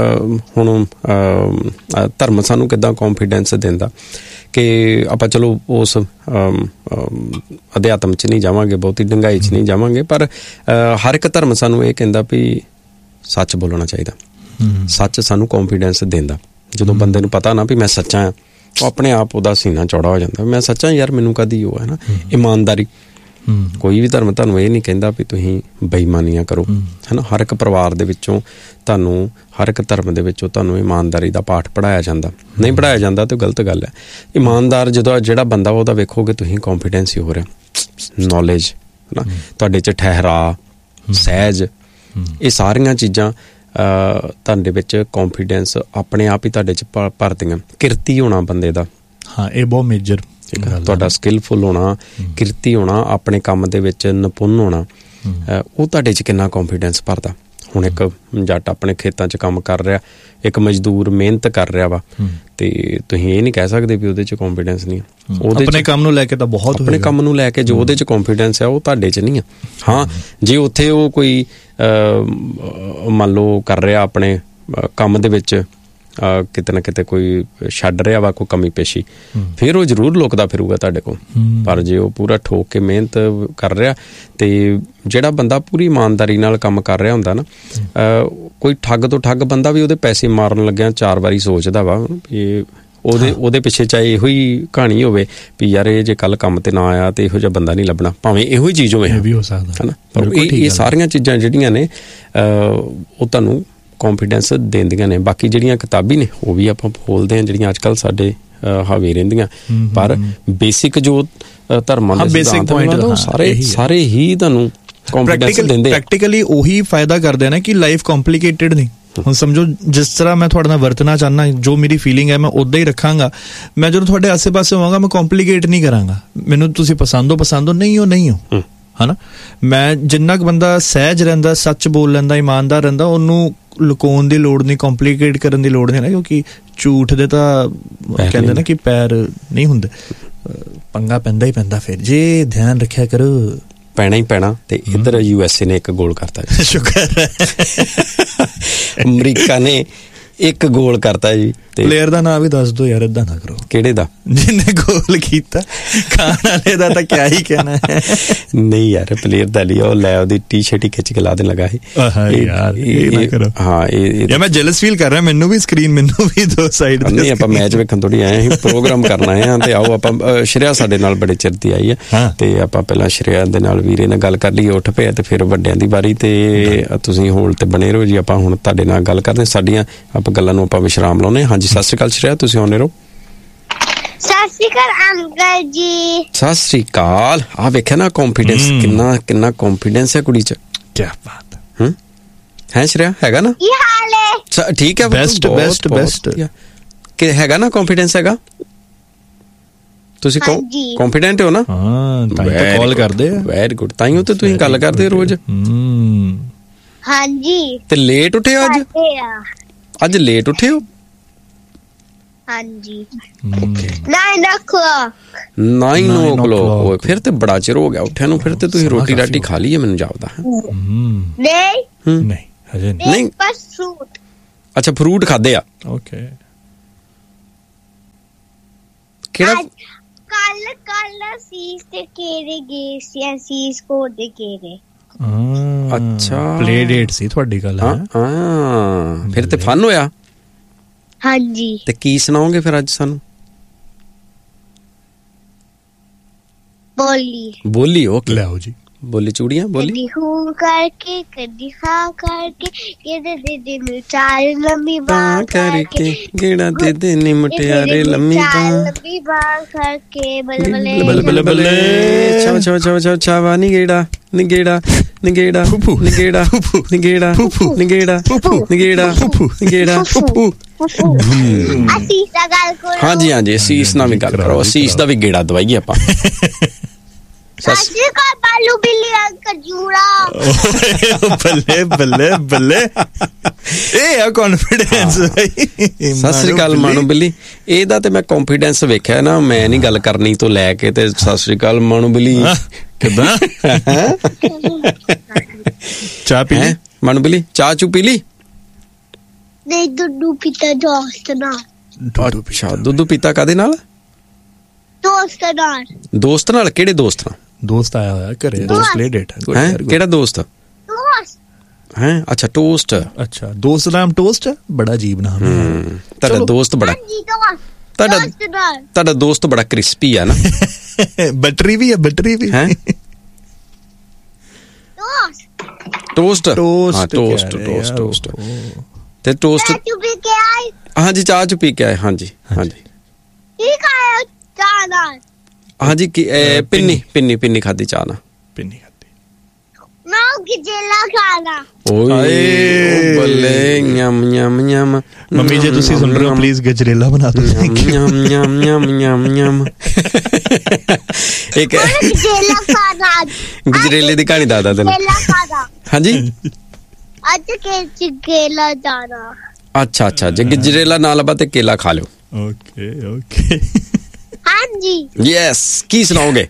ਹੁਣ ਧਰਮ ਸਾਨੂੰ ਕਿੱਦਾਂ ਕੌਨਫੀਡੈਂਸ ਦਿੰਦਾ, ਕਿ ਆਪਾਂ ਚਲੋ ਉਸ ਅਧਿਆਤਮ 'ਚ ਨਹੀਂ ਜਾਵਾਂਗੇ, ਬਹੁਤੀ ਡੂੰਘਾਈ 'ਚ ਨਹੀਂ ਜਾਵਾਂਗੇ, ਪਰ ਹਰ ਇੱਕ ਧਰਮ ਸਾਨੂੰ ਇਹ ਕਹਿੰਦਾ ਵੀ ਸੱਚ ਬੋਲਣਾ ਚਾਹੀਦਾ। ਸੱਚ ਸਾਨੂੰ ਕੌਨਫੀਡੈਂਸ ਦਿੰਦਾ। ਜਦੋਂ ਬੰਦੇ ਨੂੰ ਪਤਾ ਨਾ ਵੀ ਮੈਂ ਸੱਚਾ ਹਾਂ, ਉਹ ਆਪਣੇ ਆਪ ਉਹਦਾ ਸੀਨਾ ਚੌੜਾ ਹੋ ਜਾਂਦਾ। ਮੈਂ ਸੱਚਾ ਯਾਰ, ਮੈਨੂੰ ਕਦੀ ਉਹ ਹੈ ਨਾ ਇਮਾਨਦਾਰੀ। ਕੋਈ ਵੀ ਧਰਮ ਤੁਹਾਨੂੰ ਇਹ ਨਹੀਂ ਕਹਿੰਦਾ ਵੀ ਤੁਸੀਂ ਬੇਈਮਾਨੀਆਂ ਕਰੋ, ਹੈ ਨਾ। ਹਰ ਇੱਕ ਪਰਿਵਾਰ ਦੇ ਵਿੱਚੋਂ ਤੁਹਾਨੂੰ, ਹਰ ਇੱਕ ਧਰਮ ਦੇ ਵਿੱਚੋਂ ਤੁਹਾਨੂੰ ਇਮਾਨਦਾਰੀ ਦਾ ਪਾਠ ਪੜ੍ਹਾਇਆ ਜਾਂਦਾ। ਨਹੀਂ ਪੜ੍ਹਾਇਆ ਜਾਂਦਾ ਤਾਂ ਗਲਤ ਗੱਲ ਹੈ। ਇਮਾਨਦਾਰ ਜਦੋਂ ਜਿਹੜਾ ਬੰਦਾ ਉਹਦਾ ਵੇਖੋਗੇ ਤੁਸੀਂ ਕੌਨਫੀਡੈਂਸ ਹੀ ਹੋ ਰਿਹਾ, ਨੌਲੇਜ ਹੈ ਨਾ, ਤੁਹਾਡੇ 'ਚ ਠਹਿਰਾ, ਸਹਿਜ, ਇਹ ਸਾਰੀਆਂ ਚੀਜ਼ਾਂ ਤੁਹਾਡੇ ਵਿੱਚ ਕੌਨਫੀਡੈਂਸ ਆਪਣੇ ਆਪ ਹੀ ਤੁਹਾਡੇ 'ਚ ਭਰਦੀਆਂ। ਕਿਰਤੀ ਹੋਣਾ ਬੰਦੇ ਦਾ, ਹਾਂ ਇਹ ਬਹੁਤ ਮੇਜਰ। ਤੁਹਾਡਾ ਸਕਿੱਲਫੁਲ ਹੋਣਾ, ਕਿਰਤੀ ਹੋਣਾ, ਆਪਣੇ ਕੰਮ ਦੇ ਵਿੱਚ ਨਿਪੁੰਨ ਹੋਣਾ, ਉਹ ਤੁਹਾਡੇ 'ਚ ਕਿੰਨਾ ਕੌਨਫੀਡੈਂਸ ਭਰਦਾ। ਹੁਣ ਇੱਕ ਜੱਟ ਆਪਣੇ ਖੇਤਾਂ 'ਚ ਕੰਮ ਕਰ ਰਿਹਾ, ਇੱਕ ਮਜ਼ਦੂਰ ਮਿਹਨਤ ਕਰ ਰਿਹਾ ਵਾ, ਤੇ ਤੁਸੀਂ ਇਹ ਨਹੀਂ ਕਹਿ ਸਕਦੇ ਵੀ ਉਹਦੇ 'ਚ ਕੌਨਫੀਡੈਂਸ ਨਹੀਂ ਹੈ। ਉਹਦੇ ਆਪਣੇ ਕੰਮ ਨੂੰ ਲੈ ਕੇ ਤਾਂ ਬਹੁਤ, ਆਪਣੇ ਕੰਮ ਨੂੰ ਲੈ ਕੇ ਜੋ ਉਹਦੇ 'ਚ ਕੌਨਫੀਡੈਂਸ ਹੈ ਉਹ ਤੁਹਾਡੇ 'ਚ ਨਹੀਂ ਹੈ। ਹਾਂ, ਜੇ ਉੱਥੇ ਉਹ ਕੋਈ ਮੰਨ ਲਓ ਕਰ ਰਿਹਾ ਆਪਣੇ ਕੰਮ ਦੇ ਵਿੱਚ ਕਿਤੇ ਨਾ ਕਿਤੇ ਕੋਈ ਛੱਡ ਰਿਹਾ ਵਾ ਕੋਈ ਕਮੀ ਪੇਸ਼ੀ, ਫਿਰ ਉਹ ਜ਼ਰੂਰ ਲੁਕਦਾ ਫਿਰੂਗਾ ਤੁਹਾਡੇ ਕੋਲ। ਪਰ ਜੇ ਉਹ ਪੂਰਾ ਠੋਕ ਕੇ ਮਿਹਨਤ ਕਰ ਰਿਹਾ, ਤੇ ਜਿਹੜਾ ਬੰਦਾ ਪੂਰੀ ਇਮਾਨਦਾਰੀ ਨਾਲ ਕੰਮ ਕਰ ਰਿਹਾ ਹੁੰਦਾ ਨਾ, ਕੋਈ ਠੱਗ ਤੋਂ ਠੱਗ ਬੰਦਾ ਵੀ ਉਹਦੇ ਪੈਸੇ ਮਾਰਨ ਲੱਗਿਆ 4 ਵਾਰੀ ਸੋਚਦਾ ਵਾ ਇਹ ਉਹਦੇ ਪਿੱਛੇ ਚਾਹੇ ਇਹੋ ਹੀ ਕਹਾਣੀ ਹੋਵੇ ਵੀ ਯਾਰ ਇਹ ਜੇ ਕੱਲ ਕੰਮ ਤੇ ਨਾ ਆਇਆ ਤੇ ਇਹੋ ਜਿਹਾ ਬੰਦਾ ਨਹੀਂ ਲੱਭਣਾ, ਭਾਵੇਂ ਇਹੋ ਹੀ ਚੀਜ਼ ਹੋਵੇ, ਵੀ ਹੋ ਸਕਦਾ ਹੈ ਨਾ। ਪਰ ਇਹ ਸਾਰੀਆਂ ਚੀਜ਼ਾਂ ਜਿਹੜੀਆਂ ਨੇ ਉਹ ਤੁਹਾਨੂੰ ਕੌਨਫੀਡੈਂਸ ਦਿੰਦੀਆਂ ਨੇ। ਬਾਕੀ ਜਿਹੜੀਆਂ ਕਿਤਾਬੀ ਨੇ ਉਹ ਵੀ ਆਪਾਂ ਬੋਲਦੇ ਹਾਂ, ਜਿਹੜੀਆਂ ਅੱਜ ਕੱਲ੍ਹ ਸਾਡੇ ਹਾਵੀ ਰਹਿੰਦੀਆਂ, ਪਰ ਬੇਸਿਕ ਜੋ ਧਰਮਾਂ ਦੇ ਸਿਧਾਂਤ ਸਾਰੇ ਹੀ ਤੁਹਾਨੂੰ ਕੌਨਫੀਡੈਂਸ ਦਿੰਦੇ। ਪ੍ਰੈਕਟੀਕਲੀ ਉਹੀ ਫਾਇਦਾ ਕਰਦੇ ਨੇ ਕਿ ਲਾਈਫ ਕੰਪਲਿਕੇਟਿਡ ਨਹੀਂ। ਹੁਣ ਸਮਝੋ, ਜਿਸ ਤਰ੍ਹਾਂ ਮੈਂ ਤੁਹਾਡੇ ਨਾਲ ਵਰਤਣਾ ਚਾਹੁੰਦਾ, ਜੋ ਮੇਰੀ ਫੀਲਿੰਗ ਹੈ ਮੈਂ ਉੱਦਾਂ ਹੀ ਰੱਖਾਂਗਾ। ਮੈਂ ਜਦੋਂ ਤੁਹਾਡੇ ਆਸੇ ਪਾਸੇ ਹੋਵਾਂਗਾ ਮੈਂ ਕੰਪਲਿਕੇਟ ਨਹੀਂ ਕਰਾਂਗਾ। ਮੈਨੂੰ ਤੁਸੀਂ ਪਸੰਦ ਹੋ ਨਹੀਂ ਹੋ, ਹਨਾ। ਮੈਂ ਜਿੰਨਾ ਕੁ ਬੰਦਾ ਸਹਿਜ ਰਹਿੰਦਾ, ਸੱਚ ਬੋਲ ਲੈਂਦਾ, ਇਮਾਨਦਾਰ ਰਹਿੰਦਾ, ਉਹਨੂੰ ਲੁਕਾਉਣ ਦੀ ਲੋੜ ਨਹੀਂ, ਕੰਪਲਿਕੇਟ ਕਰਨ ਦੀ ਲੋੜ ਨਹੀਂ ਨਾ, ਕਿਉਂਕਿ ਝੂਠ ਦੇ ਤਾਂ ਕਹਿੰਦੇ ਨਾ ਕਿ ਪੈਰ ਨਹੀਂ ਹੁੰਦੇ, ਪੰਗਾ ਪੈਂਦਾ ਹੀ ਪੈਂਦਾ। ਫਿਰ ਜੇ ਧਿਆਨ ਰੱਖਿਆ ਕਰੋ, ਪੈਣਾ ਹੀ ਪੈਣਾ। ਤੇ ਇੱਧਰ USA ਨੇ 1 ਗੋਲ ਕਰਤਾ ਜੀ। ਸ਼ੁਕਰ ਹੈ। ਅਮਰੀਕਾ ਨੇ 1 ਗੋਲ ਕਰਤਾ ਜੀ। ਪਲੇਅਰ ਦਾ ਨਾਂ ਵੀ ਦੱਸ ਦਿਓ ਯਾਰ, ਏਦਾਂ ਨਾ ਕਰੋ। ਕਿਹੜੇ ਦਾ? ਜਿਹਨੇ ਗੋਲ ਕੀਤਾ। ਖਾਣ ਵਾਲੇ ਦਾ ਤਾਂ ਕਿਆ ਹੀ ਕਹਿਣਾ ਹੈ। ਨਹੀਂ ਯਾਰ, ਪਲੇਅਰ ਦਾ ਲਈ ਉਹ ਲੈ ਉਹਦੀ ਟੀ-ਸ਼ਰਟ ਹੀ ਖਿੱਚ ਕੇ ਲਾ ਦੇਣ ਲੱਗਾ ਸੀ। ਯਾਰ ਇਹ ਨਾ ਕਰੋ। ਹਾਂ, ਇਹ ਮੈਂ ਜੈਲਸ ਫੀਲ ਕਰ ਰਿਹਾ। ਮੈਨੂੰ ਵੀ ਸਕਰੀਨ, ਮੈਨੂੰ ਵੀ 2 ਸਾਈਡ। ਨਹੀਂ, ਆਪਾਂ ਮੈਚ ਵੇਖਣ ਥੋੜੀ ਆਏ ਸੀ, ਪ੍ਰੋਗਰਾਮ ਕਰਨ ਆਏ ਹਾਂ। ਤੇ ਆਓ ਆਪਾਂ, ਸ਼੍ਰੇਆ ਸਾਡੇ ਨਾਲ ਬੜੇ ਚਿਰ ਦੀ ਆਈ ਹੈ, ਤੇ ਆਪਾਂ ਪਹਿਲਾਂ ਸ਼੍ਰੇਆ ਦੇ ਨਾਲ ਵੀਰੇ ਨਾਲ ਗੱਲ ਕਰ ਲਈਏ। ਉੱਠ ਪਿਆ ਤੇ ਫਿਰ ਵੱਡਿਆਂ ਦੀ ਵਾਰੀ। ਤੇ ਤੁਸੀਂ ਹੋਲ ਤੇ ਬਣੇ ਰਹੋ ਜੀ। ਆਪਾਂ ਹੁਣ ਤੁਹਾਡੇ ਨਾਲ ਗੱਲ ਕਰਦੇ, ਸਾਡੀਆਂ ਆਪਾਂ ਗੱਲਾਂ ਨੂੰ ਆਪਾਂ ਵਿਸ਼ਰਾਮ ਲਾਉਣੇ। ਹਾਂਜੀ, ਸਤਿ ਸ਼੍ਰੀ ਅਕਾਲ ਸ਼੍ਰੇਆ, ਤੁਸੀਂ ਆਉਂਦੇ ਰਹੋ। ਸਤਿ ਸ਼੍ਰੀ ਅਕਾਲ ਅੰਕਲ ਜੀ। ਸਤਿ ਸ਼੍ਰੀ ਅਕਾਲ। ਆ ਵੇਖਿਆ ਨਾ ਕੌਨਫੀਡੈਂਸ, ਕਿੰਨਾ ਕੌਨਫੀਡੈਂਸ ਹੈ ਕੁੜੀ ਚ। ਕੀ ਬਾਤ ਹੈ ਸ਼੍ਰੇਆ, ਹੈਗਾ ਨਾ? ਕੀ ਹਾਲ ਹੈ? ਠੀਕ ਹੈ, ਬੈਸਟ ਕਿ ਹੈਗਾ ਨਾ, ਕੌਨਫੀਡੈਂਸ ਹੈਗਾ? ਤੁਸੀਂ ਕੌਨਫੀਡੈਂਟ ਹੋ ਨਾ? ਹਾਂ, ਤਾਂ ਕਾਲ ਕਰਦੇ ਆ। ਵੈਰੀ ਗੁੱਡ, ਤਾਂ ਹੀ ਤੇ ਤੁਸੀਂ ਗੱਲ ਕਰਦੇ ਰੋਜ਼। ਹਾਂਜੀ। ਤੇ ਲੇਟ ਉੱਠੇ ਹੋ ਅੱਜ? ਅੱਜ ਲੇਟ ਉੱਠੇ ਹੋ? ਹਾਂਜੀ। 9 o'clock। 9 o'clock। ਫਿਰ ਤੇ ਬੜਾ ਚਿਰ ਹੋ ਗਿਆ ਉੱਠਿਆ ਨੂੰ। ਫਿਰ ਤੇ ਤੁਸੀਂ ਰੋਟੀ ਰਾਟੀ ਖਾ ਲਈ ਹੈ, ਮੈਨੂੰ ਜਾਪਦਾ। ਨਹੀਂ ਹਜੇ ਨਹੀਂ, ਬਸ ਫਰੂਟ। ਅੱਛਾ, ਫਰੂਟ ਖਾਦੇ ਆ। ਓਕੇ। ਕਿਹੜਾ? ਕੱਲ ਸੀਸ ਤੇ ਕੇਰੇ ਗਏ ਸੀ, ਸੀਸ ਕੋਟ ਦੇ ਕੇਰੇ। ਅੱਛਾ, ਪਲੇ ਡੇਟ ਸੀ ਤੁਹਾਡੀ ਗੱਲ? ਹਾਂ, ਫਿਰ ਤੇ ਫਨ ਹੋਇਆ। ਹਾਂਜੀ। ਤੇ ਕੀ ਸੁਣਾਓਗੇ ਫਿਰ ਅੱਜ ਸਾਨੂੰ? ਬੋਲੀ। ਓਕੇ, ਲਿਆਓ ਜੀ। ਬੋਲੀ ਚੂੜੀਆਂ, ਬੋਲੀ। ਕਦੀ ਹੂੰ ਕਰਕੇ, ਕਦੀ ਹਾਂ ਕਰਕੇ, ਕਿਹਦੇ ਦੇ ਦੇ ਚਾਲ ਲੰਮੀ ਬਾਂਹ ਕਰਕੇ, ਕਿਹੜਾ ਦੇ ਦੇ ਨੀ ਮੁਟਿਆਰੇ ਲੰਮੀ ਬਾਂਹ ਕਰਕੇ, ਬੱਲੇ ਬੱਲੇ ਬੱਲੇ ਬੱਲੇ, ਛਾ ਛਾ ਛਾ ਛਾ ਛਾਵਾ ਨਿਗੇੜਾ ਨਿਗੇੜਾ ਨਿਗੇੜਾ ਨਿਗੇੜਾ ਨਿਗੇੜਾ ਨਿਗੇੜਾ ਨਿਗੇੜਾ ਨਿਗੇੜਾ। ਅਸੀਸ ਦਾ ਗੱਲ ਕਰੋ। ਹਾਂਜੀ, ਅਸੀਸ ਨਾਲ ਵੀ ਗੱਲ ਕਰੋ। ਅਸੀਸ ਦਾ ਵੀ ਗੇੜਾ ਦਵਾਈਏ ਆਪਾਂ। ਬਾਲੂ ਬਿੱਲੀ ਅੰਕਲ ਜੂੜਾ। ਬੱਲੇ ਬੱਲੇ ਬੱਲੇ, ਇਹ ਆ ਕੌਨਫੀਡੈਂਸ। ਸਤਿ ਸ੍ਰੀ ਅਕਾਲ ਮਾਣੂ ਬਿੱਲੀ। ਇਹਦਾ ਤੇ ਮੈਂ ਕੌਨਫੀਡੈਂਸ ਵੇਖਿਆ ਨਾ, ਮੈਂ ਨੀ ਗੱਲ ਕਰਨੀ ਤੋਂ ਲੈ ਕੇ ਤੇ ਸਤਿ ਸ੍ਰੀ ਅਕਾਲ ਮਾਣੂ ਬਿੱਲੀ। ਕਿੱਦਾਂ? ਚਾਹ ਪੀ ਲਈ ਮਾਣੂ ਬਿੱਲੀ? ਚਾਹ ਚੂ ਪੀ ਲਈ? ਨਹੀਂ, ਦੁੱਧ ਪੀਤਾ ਦੋਸਤ ਨਾਲ। ਅੱਛਾ, ਦੁੱਧ ਪੀਤਾ ਕਾਦੇ ਨਾਲ? ਦੋਸਤ ਨਾਲ। ਦੋਸਤ ਨਾਲ? ਕਿਹੜੇ ਦੋਸਤ ਨਾਲ? ਦੋਸਤ ਆਇਆ ਹੋਇਆ ਘਰੇ, ਦੋਸਤ ਪਲੇ ਡੇਟ ਹੈ। ਕਿਹੜਾ ਦੋਸਤ ਹੈ? ਅੱਛਾ, ਟੋਸਟ। ਅੱਛਾ, ਦੋਸਤ ਨਾਮ ਟੋਸਟ, ਬੜਾ ਅਜੀਬ ਨਾਮ ਹੈ ਤੁਹਾਡਾ। ਦੋਸਤ ਬੜਾ, ਤੁਹਾਡਾ ਦੋਸਤ ਬੜਾ ਕ੍ਰਿਸਪੀ ਆ ਨਾ। ਬਟਰੀ ਵੀ ਹੈ, ਬਟਰੀ ਵੀ ਹੈ। ਟੋਸਟ ਟੋਸਟ ਟੋਸਟ ਟੋਸਟ ਤੇ ਟੋਸਟ। ਹਾਂਜੀ, ਚਾਹ ਚ ਪੀ ਕੇ ਆਏ। ਹਾਂਜੀ ਹਾਂਜੀ। ਕੀ ਖਾਇਆ ਚਾਹ ਨਾਲ? ਹਾਂਜੀ, ਪਿੰਨੀ ਪਿੰਨੀ ਪਿੰਨੀ ਖਾਦੀ ਚਾਹ ਨਾਲ। ਪਿੰਨੀ ਖਾਦੀ ਨਾ, ਗਜਰੇਲਾ ਖਾਣਾ। ਓਏ ਬੱਲੇ, ਨਿਮ ਨਿਮ ਨਿਮ। ਮੰਮੀ ਜੇ ਤੁਸੀਂ ਸੁਣ ਰਹੇ ਹੋ, ਪਲੀਜ਼ ਗਜਰੇਲਾ ਬਣਾ ਦਿਓ। ਨਿਮ ਨਿਮ ਨਿਮ ਨਿਮ ਨਿਮ। ਇੱਕ ਗਜਰੇਲਾ ਖਾਣਾ। ਗਜਰੇਲੇ ਦੀ ਕਹਾਣੀ ਦੱਸਦਾ ਤੈਨੂੰ। ਹਾਂਜੀ, ਅੱਜ ਕੇਲਾ ਜਾਣਾ। ਅੱਛਾ ਅੱਛਾ, ਜੇ ਗਜਰੇਲਾ ਨਾ ਲੱਭਾ ਤੇ ਕੇਲਾ ਖਾ ਲਿਓ। Okay okay. ਹਾਂਜੀ। ਯੈਸ, ਕੀ ਸੁਣਾਓਗੇ?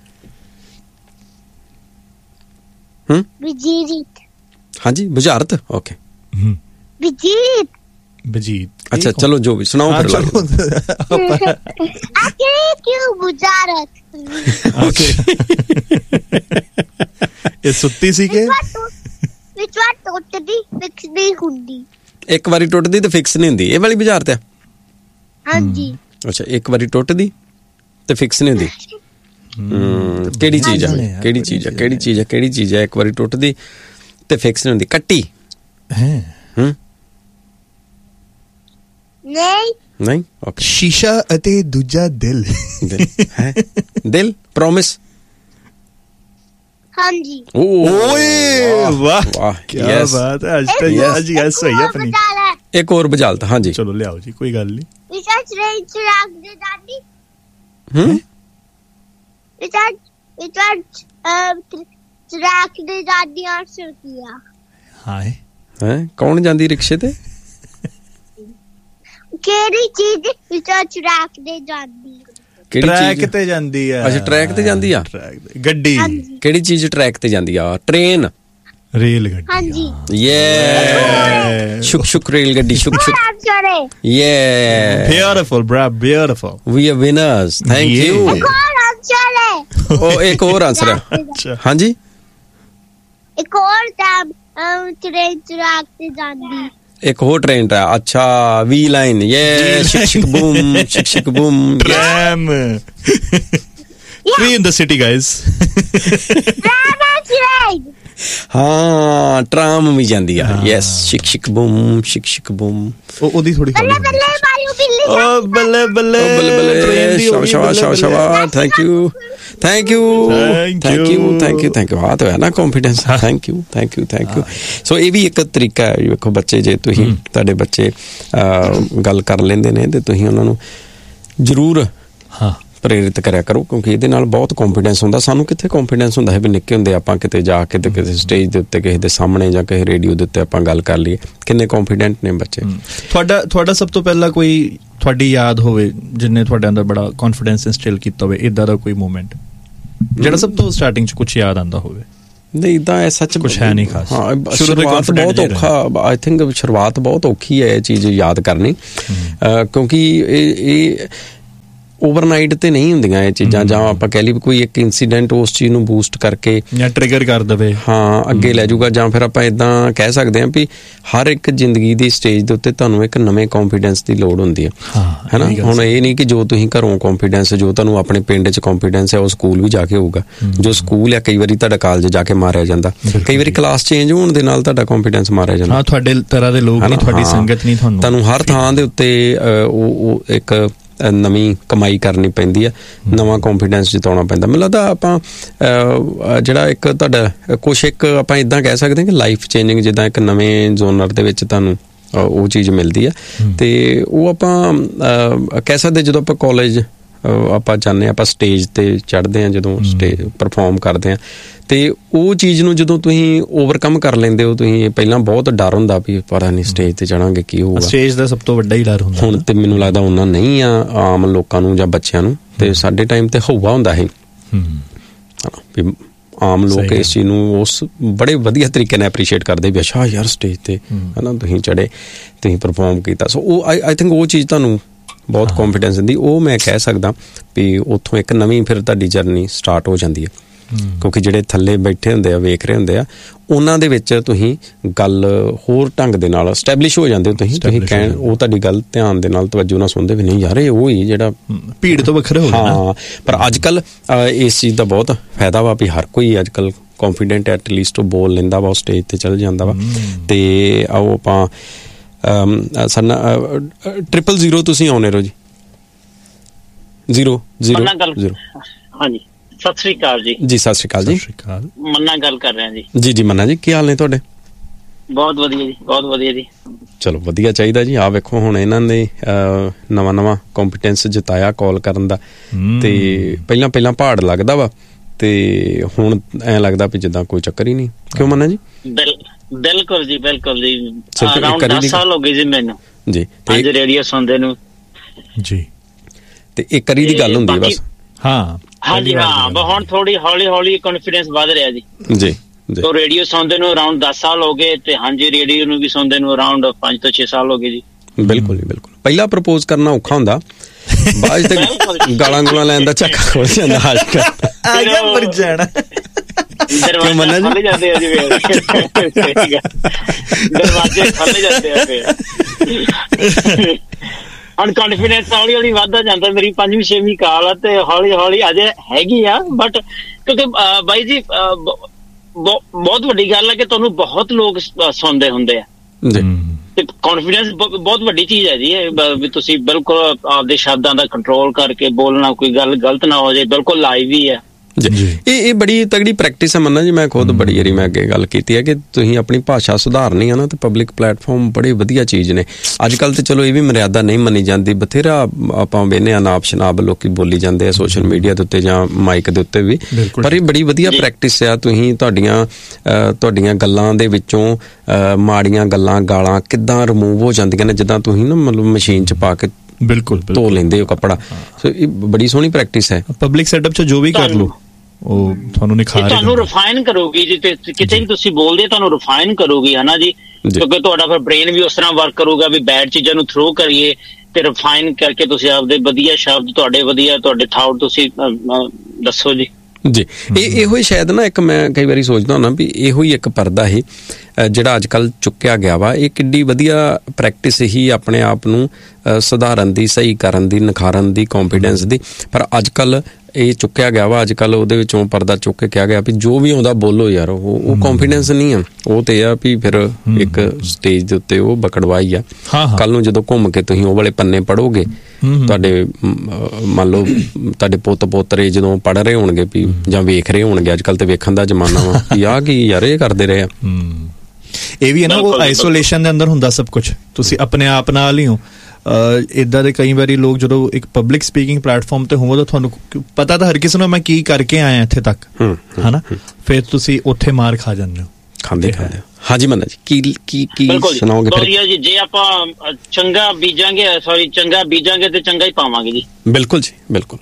ਵਜੀਰਤ। ਹਾਂਜੀ, ਬੁਝਾਰਤ। ਓਕੇ, ਬਜੀਤ। ਅੱਛਾ, ਚਲੋ ਜੋ ਵੀ ਸੁਣਾਓ ਫਿਰ। ਕਿਉਂ ਬੁਝਾਰਤ? ਇਹ ਸੁੱਤੀ ਸੀ ਕਿ ਵਿੱਚ ਟੁੱਟਦੀ ਫਿਕਸ ਨਹੀਂ ਹੁੰਦੀ? ਇੱਕ ਵਾਰੀ ਟੁੱਟਦੀ ਤੇ ਫਿਕਸ ਨਹੀਂ ਹੁੰਦੀ, ਇਹ ਵਾਲੀ ਬੁਝਾਰਤ ਆ। ਹਾਂਜੀ। ਅੱਛਾ, ਇੱਕ ਵਾਰੀ ਟੁੱਟਦੀ ਤੇ ਫਿਕਸ ਨਹੀਂ ਹੁੰਦੀ। ਕਿਹੜੀ ਚੀਜ਼ ਆ? ਕਿਹੜੀ ਚੀਜ਼ ਆ? ਕਿਹੜੀ ਚੀਜ਼ ਆ? ਕਿਹੜੀ ਚੀਜ਼ ਆ? ਇੱਕ ਵਾਰੀ ਟੁੱਟਦੀ ਤੇ ਫਿਕਸ ਨਹੀਂ ਹੁੰਦੀ। ਕੱਟੀ ਹੈ? ਨਹੀਂ। ਓਕੇ, ਸ਼ੀਸ਼ਾ ਅਤੇ ਦੂਜਾ ਦਿਲ ਹੈ। ਦਿਲ, ਪ੍ਰੋਮਿਸ। ਹਾਂਜੀ। ਓਏ ਵਾਹ ਵਾਹ, ਕੀ ਬਾਤ ਹੈ। ਅੱਜ ਤਾਂ ਸਹੀ ਹੈ ਆਪਣੀ। ਇੱਕ ਹੋਰ ਬੁਝਾਰਤ। ਹਾਂਜੀ, ਚਲੋ ਲਿਆਓ ਜੀ, ਕੋਈ ਗੱਲ ਨਹੀਂ। ਰਿਚਾਰਜ ਰੇਂਜ ਰੱਖ ਦੇ ਦਾਦੀ। ਰਿਚਾਰਜ ਟਰੈਕ ਤੇ ਜਾਂਦੀ ਆਂਸਰ ਕੀਆ ਹਾਏ ਹੈ ਕੌਣ ਜਾਂਦੀ ਰਿਕਸ਼ੇ ਤੇ ਕਿਹੜੀ ਚੀਜ਼ ਵਿੱਚੋਂ ਟਰੈਕ ਤੇ ਜਾਂਦੀ ਟਰੈਕ ਤੇ ਜਾਂਦੀ ਆ ਅੱਛਾ ਟਰੈਕ ਤੇ ਜਾਂਦੀ ਆ ਗੱਡੀ ਕਿਹੜੀ ਚੀਜ਼ ਟਰੈਕ ਤੇ ਜਾਂਦੀ ਆ ਟ੍ਰੇਨ ਰੇਲ ਗੱਡੀ ਹਾਂਜੀ ਯੇ ਸ਼ੁਕ ਸ਼ੁਕ ਰੇਲ ਗੱਡੀ ਸ਼ੁਕ ਸ਼ੁਕ ਯੇ beautiful ਬ੍ਰਾ beautiful we R winners thank you ਉਹ ਇੱਕ ਹੋਰ ਆਨਸਰ ਹੈ ਹਾਂਜੀ ਇੱਕ ਹੋਰ ਟ੍ਰੇਨ ਟਰੈਕ ਤੇ ਜਾਂਦੀ ਇੱਕ ਹੋਰ ਟ੍ਰੇਨ ਹੈ ਅੱਛਾ ਵੀ ਲਾਈਨ ਯੇ ਸ਼ਿਕ ਸ਼ਿਕ boom ਸ਼ਿਕ ਸ਼ਿਕ boom tram free in the city guys ਹਾਂ ਟ੍ਰਾਮ ਵੀ ਜਾਂਦੀ ਆ ਯੈਸ ਸ਼ਿਕ ਸ਼ਿਕ ਬੂਮ ਸ਼ਿਕ ਸ਼ਿਕ ਬੂਮ ਉਹਦੀ ਥੋੜੀ ਬੱਲੇ ਬੱਲੇ ਬੱਲੇ ਬੱਲੇ ਸ਼ਾਬਾਸ਼ ਥੈਂਕ ਯੂ ਆ ਤਾਂ ਹੈ ਨਾ ਕੌਨਫੀਡੈਂਸ ਥੈਂਕ ਯੂ ਸੋ ਇਹ ਵੀ ਇੱਕ ਤਰੀਕਾ ਹੈ ਵੇਖੋ ਬੱਚੇ ਜੇ ਤੁਸੀਂ ਤੁਹਾਡੇ ਬੱਚੇ ਗੱਲ ਕਰ ਲੈਂਦੇ ਨੇ ਤੇ ਤੁਸੀਂ ਉਹਨਾਂ ਨੂੰ ਜ਼ਰੂਰ ਪ੍ਰੇਰਿਤ ਕਰਿਆ ਕਰੋ ਕਿਉਂਕਿ ਇਹਦੇ ਨਾਲ ਬਹੁਤ ਕੌਨਫੀਡੈਂਸ ਹੁੰਦਾ ਸਾਨੂੰ ਕਿੱਥੇ ਕੌਨਫੀਡੈਂਸ ਹੁੰਦਾ ਹੈ ਵੀ ਨਿੱਕੇ ਹੁੰਦੇ ਆਪਾਂ ਕਿਤੇ ਜਾ ਕੇ ਤੇ ਕਿਸੇ ਸਟੇਜ ਦੇ ਉੱਤੇ ਕਿਸੇ ਦੇ ਸਾਹਮਣੇ ਜਾਂ ਕਿਸੇ ਰੇਡੀਓ ਦੇ ਉੱਤੇ ਆਪਾਂ ਗੱਲ ਕਰ ਲਈਏ ਕਿੰਨੇ ਕੌਨਫੀਡੈਂਟ ਨੇ ਬੱਚੇ ਤੁਹਾਡਾ ਸਭ ਤੋਂ ਪਹਿਲਾਂ ਕੋਈ ਤੁਹਾਡੀ ਯਾਦ ਹੋਵੇ ਜਿੰਨੇ ਤੁਹਾਡੇ ਅੰਦਰ ਬੜਾ ਕੌਨਫੀਡੈਂਸ ਇੰਸਟਿਲ ਕੀਤਾ ਹੋਵੇ ਇਦਾਂ ਦਾ ਕੋਈ ਮੂਮੈਂਟ ਜਿਹੜਾ ਸਭ ਤੋਂ ਸਟਾਰਟਿੰਗ 'ਚ ਕੁਛ ਯਾਦ ਆਉਂਦਾ ਹੋਵੇ ਨਹੀਂ ਤਾਂ ਇਹ ਸੱਚ ਕੁਛ ਹੈ ਨਹੀਂ ਖਾਸ ਸ਼ੁਰੂਆਤ ਬਹੁਤ ਔਖਾ ਆਈ ਥਿੰਕ ਸ਼ੁਰੂਆਤ ਬਹੁਤ ਔਖੀ ਹੈ ਇਹ ਚੀਜ਼ ਯਾਦ ਕਰਨੀ ਕਿਉਂਕਿ ਇਹ ਓਵਰਨਾਈਟ ਤੇ ਨਹੀਂ ਹੁੰਦੀਆਂ ਇਹ ਚੀਜ਼ਾਂ ਜਾਂ ਆਪਾਂ ਕਹਿ ਲਈ ਕੋਈ ਇੱਕ ਇਨਸੀਡੈਂਟ ਉਸ ਚੀਜ਼ ਨੂੰ ਬੂਸਟ ਕਰਕੇ ਜਾਂ ਟ੍ਰਿਗਰ ਕਰ ਦੇਵੇ ਅੱਗੇ ਲੈ ਜਾਊਗਾ ਜਾਂ ਫਿਰ ਆਪਾਂ ਇਦਾਂ ਕਹਿ ਸਕਦੇ ਹਾਂ ਵੀ ਹਰ ਇੱਕ ਜ਼ਿੰਦਗੀ ਦੀ ਸਟੇਜ ਦੇ ਉੱਤੇ ਤੁਹਾਨੂੰ ਇੱਕ ਨਵੇਂ ਕੌਨਫੀਡੈਂਸ ਦੀ ਲੋੜ ਹੁੰਦੀ ਹੈ ਹੈਨਾ ਹੁਣ ਇਹ ਨਹੀਂ ਕਿ ਜੋ ਤੁਸੀਂ ਘਰੋਂ ਕੌਨਫੀਡੈਂਸ ਜੋ ਤੁਹਾਨੂੰ ਆਪਣੇ ਪਿੰਡ 'ਚ ਕੌਨਫੀਡੈਂਸ ਹੈ ਉਹ ਸਕੂਲ ਵੀ ਜਾ ਕੇ ਹੋਊਗਾ ਜੋ ਸਕੂਲ ਹੈ ਕਈ ਵਾਰੀ ਤੁਹਾਡਾ ਕਾਲਜ ਜਾ ਕੇ ਮਾਰਿਆ ਜਾਂਦਾ ਕਈ ਵਾਰੀ ਕਲਾਸ ਚੇਂਜ ਹੋਣ ਦੇ ਨਾਲ ਤੁਹਾਡਾ ਕੌਨਫੀਡੈਂਸ ਮਾਰਿਆ ਜਾਂਦਾ ਤੁਹਾਡੇ ਤਰ੍ਹਾਂ ਦੇ ਲੋਕ ਨਹੀਂ ਤੁਹਾਡੀ ਸੰਗਤ ਨਹੀਂ ਤੁਹਾਨੂੰ ਹਰ ਥਾਂ ਦੇ ਉੱਤੇ ਉਹ ਇੱਕ ਨਵੀਂ ਕਮਾਈ ਕਰਨੀ ਪੈਂਦੀ ਹੈ ਨਵਾਂ ਕੌਨਫੀਡੈਂਸ ਜਿਤਾਉਣਾ ਪੈਂਦਾ ਮੈਨੂੰ ਲੱਗਦਾ ਆਪਾਂ ਜਿਹੜਾ ਇੱਕ ਤੁਹਾਡਾ ਕੁਛ ਇੱਕ ਆਪਾਂ ਇੱਦਾਂ ਕਹਿ ਸਕਦੇ ਹਾਂ ਕਿ ਲਾਈਫ ਚੇਂਜਿੰਗ ਜਿੱਦਾਂ ਇੱਕ ਨਵੇਂ ਜ਼ੋਨਰ ਦੇ ਵਿੱਚ ਤੁਹਾਨੂੰ ਉਹ ਚੀਜ਼ ਮਿਲਦੀ ਹੈ ਤੇ ਉਹ ਆਪਾਂ ਕਹਿ ਸਕਦੇ ਜਦੋਂ ਆਪਾਂ ਕਾਲਜ ਆਪਾਂ ਜਾਂਦੇ ਹਾਂ ਆਪਾਂ ਸਟੇਜ ਤੇ ਚੜ੍ਹਦੇ ਹਾਂ ਜਦੋਂ ਸਟੇਜ ਪਰਫਾਰਮ ਕਰਦੇ ਹਾਂ ਤੇ ਉਹ ਚੀਜ਼ ਨੂੰ ਜਦੋਂ ਤੁਸੀਂ ਓਵਰਕਮ ਕਰ ਲੈਂਦੇ ਹੋ ਤੁਸੀਂ ਪਹਿਲਾਂ ਬਹੁਤ ਡਰ ਹੁੰਦਾ ਵੀ ਪਤਾ ਨਹੀਂ ਸਟੇਜ ਤੇ ਚੜਾਂਗੇ ਕੀ ਹੋਊਗਾ ਸਟੇਜ ਦਾ ਸਭ ਤੋਂ ਵੱਡਾ ਹੀ ਡਰ ਹੁੰਦਾ ਹੁਣ ਤੇ ਮੈਨੂੰ ਲੱਗਦਾ ਉਹਨਾਂ ਨਹੀਂ ਆ ਆਮ ਲੋਕਾਂ ਨੂੰ ਜਾਂ ਬੱਚਿਆਂ ਨੂੰ ਤੇ ਸਾਡੇ ਟਾਈਮ ਤੇ ਹਊਆ ਹੁੰਦਾ ਸੀ ਵੀ ਆਮ ਲੋਕ ਇਸ ਚੀਜ਼ ਨੂੰ ਉਸ ਬੜੇ ਵਧੀਆ ਤਰੀਕੇ ਨਾਲ ਐਪਰੀਸ਼ੀਏਟ ਕਰਦੇ ਵੀ ਅੱਛਾ ਯਾਰ ਸਟੇਜ ਤੇ ਹਨਾ ਤੁਸੀਂ ਚੜੇ ਤੁਸੀਂ ਪਰਫਾਰਮ ਕੀਤਾ ਸੋ ਉਹ ਆਈ ਥਿੰਕ ਉਹ ਚੀਜ਼ ਤੁਹਾਨੂੰ ਬਹੁਤ ਕੌਨਫੀਡੈਂਸ ਦਿੰਦੀ ਉਹ ਮੈਂ ਕਹਿ ਸਕਦਾ ਵੀ ਉੱਥੋਂ ਇੱਕ ਨਵੀਂ ਫਿਰ ਤੁਹਾਡੀ ਜਰਨੀ ਸਟਾਰਟ ਹੋ ਜਾਂਦੀ ਹੈ ਕਿਉਂਕਿ ਜਿਹੜੇ ਥੱਲੇ ਬੈਠੇ ਹੁੰਦੇ ਆ ਵੇਖ ਰਹੇ ਹੁੰਦੇ ਆ ਉਹਨਾਂ ਦੇ ਵਿੱਚ ਤੁਸੀਂ ਗੱਲ ਹੋਰ ਢੰਗ ਦੇ ਨਾਲ ਐਸਟੈਬਲਿਸ਼ ਹੋ ਜਾਂਦੇ ਹੋ ਤੁਸੀਂ ਕਹਿਣ ਉਹ ਤੁਹਾਡੀ ਗੱਲ ਧਿਆਨ ਦੇ ਨਾਲ ਤਵੱਜੋ ਨਾਲ ਸੁਣਦੇ ਵੀ ਨਹੀਂ ਯਾਰ ਇਹ ਉਹ ਹੀ ਜਿਹੜਾ ਭੀੜ ਤੋਂ ਵੱਖਰਾ ਹੋ ਗਿਆ ਪਰ ਅੱਜ ਕੱਲ ਇਸ ਚੀਜ਼ ਦਾ ਬਹੁਤ ਫਾਇਦਾ ਵਾ ਵੀ ਹਰ ਕੋਈ ਅੱਜ ਕੱਲ ਕੌਨਫੀਡੈਂਟ ਐਟਲੀਸਟ ਉਹ ਬੋਲ ਲੈਂਦਾ ਵਾ ਉਹ ਸਟੇਜ ਤੇ ਚੱਲ ਜਾਂਦਾ ਵਾ ਤੇ ਆਓ ਆਪਾਂ ਸਾਡਾ 000 ਤੁਸੀਂ ਆਉਣੇ ਰਹੋ ਜੀ 0 ਹਾਂਜੀ ਸਤਿ ਸ੍ਰੀ ਅਕਾਲ ਜੀ ਸਤਿ ਸ੍ਰੀ ਅਕਾਲ ਜੀ ਮੰਨਾ ਗੱਲ ਕਰ ਰਿਹਾ ਜੀ ਮੰਨਾ ਜੀ ਕੀ ਹਾਲ ਨੇ ਤੁਹਾਡੇ ਬਹੁਤ ਵਧੀਆ ਜੀ ਚਲੋ ਵਧੀਆ ਚਾਹੀਦਾ ਜੀ ਆ ਵੇਖੋ ਹੁਣ ਇਹਨਾਂ ਨੇ ਨਵਾਂ ਕੰਪੀਟੈਂਸ ਜਿਤਾਇਆ ਕਾਲ ਕਰਨ ਦਾ ਤੇ ਪਹਿਲਾਂ ਪਹਾੜ ਲੱਗਦਾ ਵਾ ਤੇ ਹੁਣ ਐ ਲੱਗਦਾ ਵੀ ਜਿੱਦਾਂ ਕੋਈ ਚੱਕਰ ਹੀ ਨਹੀਂ ਕਿਉਂ ਮੰਨਾ ਜੀ ਬਿਲਕੁਲ ਜੀ ਅਰਾਊਂਡ 10 ਸਾਲ ਹੋ ਗਏ ਜੀ ਮੈਨੂੰ ਜੀ ਅੱਜ ਰੇਡੀਓ ਸੁਣਦੇ ਨੂੰ ਜੀ ਤੇ ਇੱਕ ਕਰੀ ਦੀ ਗੱਲ ਹੁੰਦੀ ਹੈ ਬਸ ਹਾਂਜੀ ਹੁਣ ਥੋੜੀ ਹੌਲੀ ਕੌਨਫੀਡੈਂਸ ਵੱਧ ਰਿਹਾ ਜੀ ਤੋ ਰੇਡੀਓ ਸੁਣਦੇ ਨੂੰ ਅਰਾਊਂਡ 10 ਸਾਲ ਹੋ ਗਏ ਤੇ ਹਾਂਜੀ ਰੇਡੀਓ ਨੂੰ ਵੀ ਸੁਣਦੇ ਨੂੰ ਅਰਾਊਂਡ 5 ਤੋਂ 6 ਸਾਲ ਹੋ ਗਏ ਜੀ ਬਿਲਕੁਲ ਪਹਿਲਾਂ ਪ੍ਰਪੋਜ਼ ਕਰਨਾ ਔਖਾ ਹੁੰਦਾ ਬਾਅਦ ਤੇ ਗਾਲਾਂ ਲੈਣ ਦਾ ਝੱਕਾ ਖੁੱਲ ਜਾਂਦਾ ਅੱਜ ਕੱਲ ਆ ਗਿਆ ਮਰ ਜਾਣਾ ਦਰਵਾਜ਼ੇ ਖੁੱਲ ਜਾਂਦੇ ਆ ਜੀ ਦਰਵਾਜ਼ੇ ਖੁੱਲ ਜਾਂਦੇ ਆ ਫਿਰ ਹੁਣ ਕੌਨਫੀਡੈਂਸ ਹੌਲੀ ਵੱਧਦਾ ਜਾਂਦਾ ਮੇਰੀ 5ਵੀਂ 6ਵੀਂ ਕਾਲ ਆ ਤੇ ਹੌਲੀ ਅਜੇ ਹੈਗੀ ਆ ਬਟ ਕਿਉਂਕਿ ਬਾਈ ਜੀ ਬਹੁਤ ਵੱਡੀ ਗੱਲ ਹੈ ਕਿ ਤੁਹਾਨੂੰ ਬਹੁਤ ਲੋਕ ਸੁਣਦੇ ਹੁੰਦੇ ਆ ਤੇ ਕੌਨਫੀਡੈਂਸ ਬਹੁਤ ਵੱਡੀ ਚੀਜ਼ ਹੈ ਜੀ ਵੀ ਤੁਸੀਂ ਬਿਲਕੁਲ ਆਪਦੇ ਸ਼ਬਦਾਂ ਦਾ ਕੰਟਰੋਲ ਕਰਕੇ ਬੋਲਣਾ ਕੋਈ ਗੱਲ ਗਲਤ ਨਾ ਹੋ ਜਾਏ ਬਿਲਕੁਲ ਲਾਈਵ ਹੀ ਹੈ ਜੀ ਇਹ ਬੜੀ ਤਗੜੀ ਪ੍ਰੈਕਟਿਸ ਹੈ ਮੰਨਾ ਜੀ। ਮੈਂ ਖੁਦ ਬੜੀ ਵਾਰੀ ਮੈਂ ਅੱਗੇ ਗੱਲ ਕੀਤੀ ਹੈ ਕਿ ਤੁਸੀਂ ਆਪਣੀ ਭਾਸ਼ਾ ਸੁਧਾਰਨੀ ਆ ਨਾ, ਤੇ ਪਬਲਿਕ ਪਲੇਟਫਾਰਮ ਬੜੇ ਵਧੀਆ ਚੀਜ਼ ਨੇ। ਅੱਜ ਕੱਲ੍ਹ ਤੇ ਚਲੋ ਇਹ ਵੀ ਮਰਿਆਦਾ ਨਹੀਂ ਮੰਨੀ ਜਾਂਦੀ, ਬਥੇਰਾ ਆਪਾਂ ਵੇਖਦੇ ਹਾਂ ਨਾਪ ਸ਼ਨਾਬ ਲੋਕੀ ਬੋਲੀ ਜਾਂਦੇ ਆ ਸੋਸ਼ਲ ਮੀਡੀਆ ਦੇ ਉੱਤੇ ਜਾਂ ਮਾਈਕ ਦੇ ਉੱਤੇ ਵੀ, ਪਰ ਇਹ ਬੜੀ ਵਧੀਆ ਪ੍ਰੈਕਟਿਸ ਆ। ਤੁਸੀਂ ਤੁਹਾਡੀਆਂ ਗੱਲਾਂ ਦੇ ਵਿੱਚੋਂ ਮਾੜੀਆਂ ਗੱਲਾਂ ਗਾਲਾਂ ਕਿੱਦਾਂ ਰਿਮੂਵ ਹੋ ਜਾਂਦੀਆਂ ਨੇ, ਜਿੱਦਾਂ ਤੁਸੀਂ ਨਾ ਮਤਲਬ ਮਸ਼ੀਨ 'ਚ ਪਾ ਕੇ ਬਿਲਕੁਲ ਧੋ ਲੈਂਦੇ ਹੋ ਕੱਪੜਾ। ਸੋ ਇਹ ਬੜੀ ਸੋਹਣੀ ਪ੍ਰੈਕਟਿਸ ਹੈ। ਪਬਲਿਕ ਸੈਟਅਪ 'ਚ ਜੋ ਵੀ ਕਰ ਲਓ ਉਹ ਤੁਹਾਨੂੰ ਨਿਖਾਰ, ਤੁਹਾਨੂੰ ਰਿਫਾਈਨ ਕਰੋਗੀ ਜੀ। ਤੇ ਕਿਤੇ ਵੀ ਤੁਸੀਂ ਬੋਲਦੇ ਤੁਹਾਨੂੰ ਰਿਫਾਈਨ ਕਰੋਗੀ, ਹੈ ਨਾ ਜੀ, ਕਿਉਂਕਿ ਤੁਹਾਡਾ ਫਿਰ ਬ੍ਰੇਨ ਵੀ ਉਸ ਤਰ੍ਹਾਂ ਵਰਕ ਕਰੂਗਾ ਵੀ ਬੈਡ ਚੀਜ਼ਾਂ ਨੂੰ ਥਰੋ ਕਰੀਏ ਤੇ ਰਿਫਾਈਨ ਕਰਕੇ ਤੁਸੀਂ ਆਪਦੇ ਵਧੀਆ ਸ਼ਬਦ, ਤੁਹਾਡੇ ਥਾਟ ਤੁਸੀਂ ਦੱਸੋ ਜੀ। ਜੀ ਇਹੋ ਹੀ ਸ਼ਾਇਦ ਨਾ ਇੱਕ ਮੈਂ ਕਈ ਵਾਰੀ ਸੋਚਦਾ ਹੁੰਦਾ ਵੀ ਇਹੋ ਹੀ ਇੱਕ ਪਰਦਾ ਹੀ ਜਿਹੜਾ ਅੱਜ ਕੱਲ੍ਹ ਚੁੱਕਿਆ ਗਿਆ ਵਾ। ਇਹ ਕਿੱਡੀ ਵਧੀਆ ਪ੍ਰੈਕਟਿਸ ਹੀ ਆਪਣੇ ਆਪ ਨੂੰ ਸੁਧਾਰਨ ਦੀ, ਸਹੀ ਕਰਨ ਦੀ, ਨਿਖਾਰਨ ਦੀ, ਕੌਨਫੀਡੈਂਸ ਦੀ। ਪਰ ਅੱਜ ਕੱਲ੍ਹ ਇਹ ਚੁੱਕਿਆ ਗਿਆ ਵਾ, ਅੱਜ ਕੱਲ੍ਹ ਉਹਦੇ ਵਿੱਚੋਂ ਪਰਦਾ ਚੁੱਕ ਕੇ ਕਿਹਾ ਗਿਆ ਵੀ ਜੋ ਵੀ ਆਉਂਦਾ ਬੋਲੋ ਯਾਰ। ਉਹ ਕੌਨਫੀਡੈਂਸ ਨਹੀਂ ਆ, ਉਹ ਤੇ ਆ ਵੀ ਫਿਰ ਇੱਕ ਸਟੇਜ ਦੇ ਉੱਤੇ ਉਹ ਬਕੜਵਾਈ ਆ। ਕੱਲ੍ਹ ਨੂੰ ਜਦੋਂ ਘੁੰਮ ਕੇ ਤੁਸੀਂ ਉਹ ਵਾਲੇ ਪੰਨੇ ਪੜ੍ਹੋਗੇ, ਤੁਹਾਡੇ ਮੰਨ ਲਓ ਤੁਹਾਡੇ ਪੁੱਤ ਪੋਤਰੇ ਜਦੋਂ ਪੜ੍ਹ ਰਹੇ ਹੋਣਗੇ ਵੀ ਜਾਂ ਵੇਖ ਰਹੇ ਹੋਣਗੇ, ਅੱਜ ਕੱਲ੍ਹ ਤੇ ਵੇਖਣ ਦਾ ਜ਼ਮਾਨਾ ਵਾ ਵੀ ਆਹ ਕੀ ਯਾਰ ਇਹ ਕਰਦੇ ਰਹੇ ਆ। ਇਹ ਵੀ ਹੈ ਨਾ, ਉਹ ਆਈਸੋਲੇਸ਼ਨ ਦੇ ਅੰਦਰ ਹੁੰਦਾ ਸਭ ਕੁਛ, ਤੁਸੀਂ ਆਪਣੇ ਆਪ ਨਾਲ ਹੀ ਹੋ। ਇੱਦਾਂ ਦੇ ਕਈ ਵਾਰੀ ਲੋਕ ਜਦੋਂ ਇੱਕ ਪਬਲਿਕ ਸਪੀਕਿੰਗ ਪਲੇਟਫਾਰਮ ਤੇ ਹੋਵੋ ਤਾਂ ਤੁਹਾਨੂੰ ਪਤਾ ਤਾਂ ਹਰ ਕਿਸੇ ਨੂੰ ਮੈਂ ਕੀ ਕਰਕੇ ਆਇਆ ਇੱਥੇ ਤੱਕ, ਹਨਾ, ਫਿਰ ਤੁਸੀਂ ਉੱਥੇ ਮਾਰ ਖਾ ਜਾਂਦੇ ਹੋ ਖਾਂਦੇ। ਹਾਂਜੀ ਮੰਨਾ ਜੀ ਕੀ ਸੁਣਾਓਗੇ ਫਿਰ? ਜੀ ਜੇ ਆਪਾਂ ਚੰਗਾ ਬੀਜਾਂਗੇ ਤੇ ਚੰਗਾ ਹੀ ਪਾਵਾਂਗੇ ਜੀ। ਬਿਲਕੁਲ ਜੀ ਬਿਲਕੁਲ।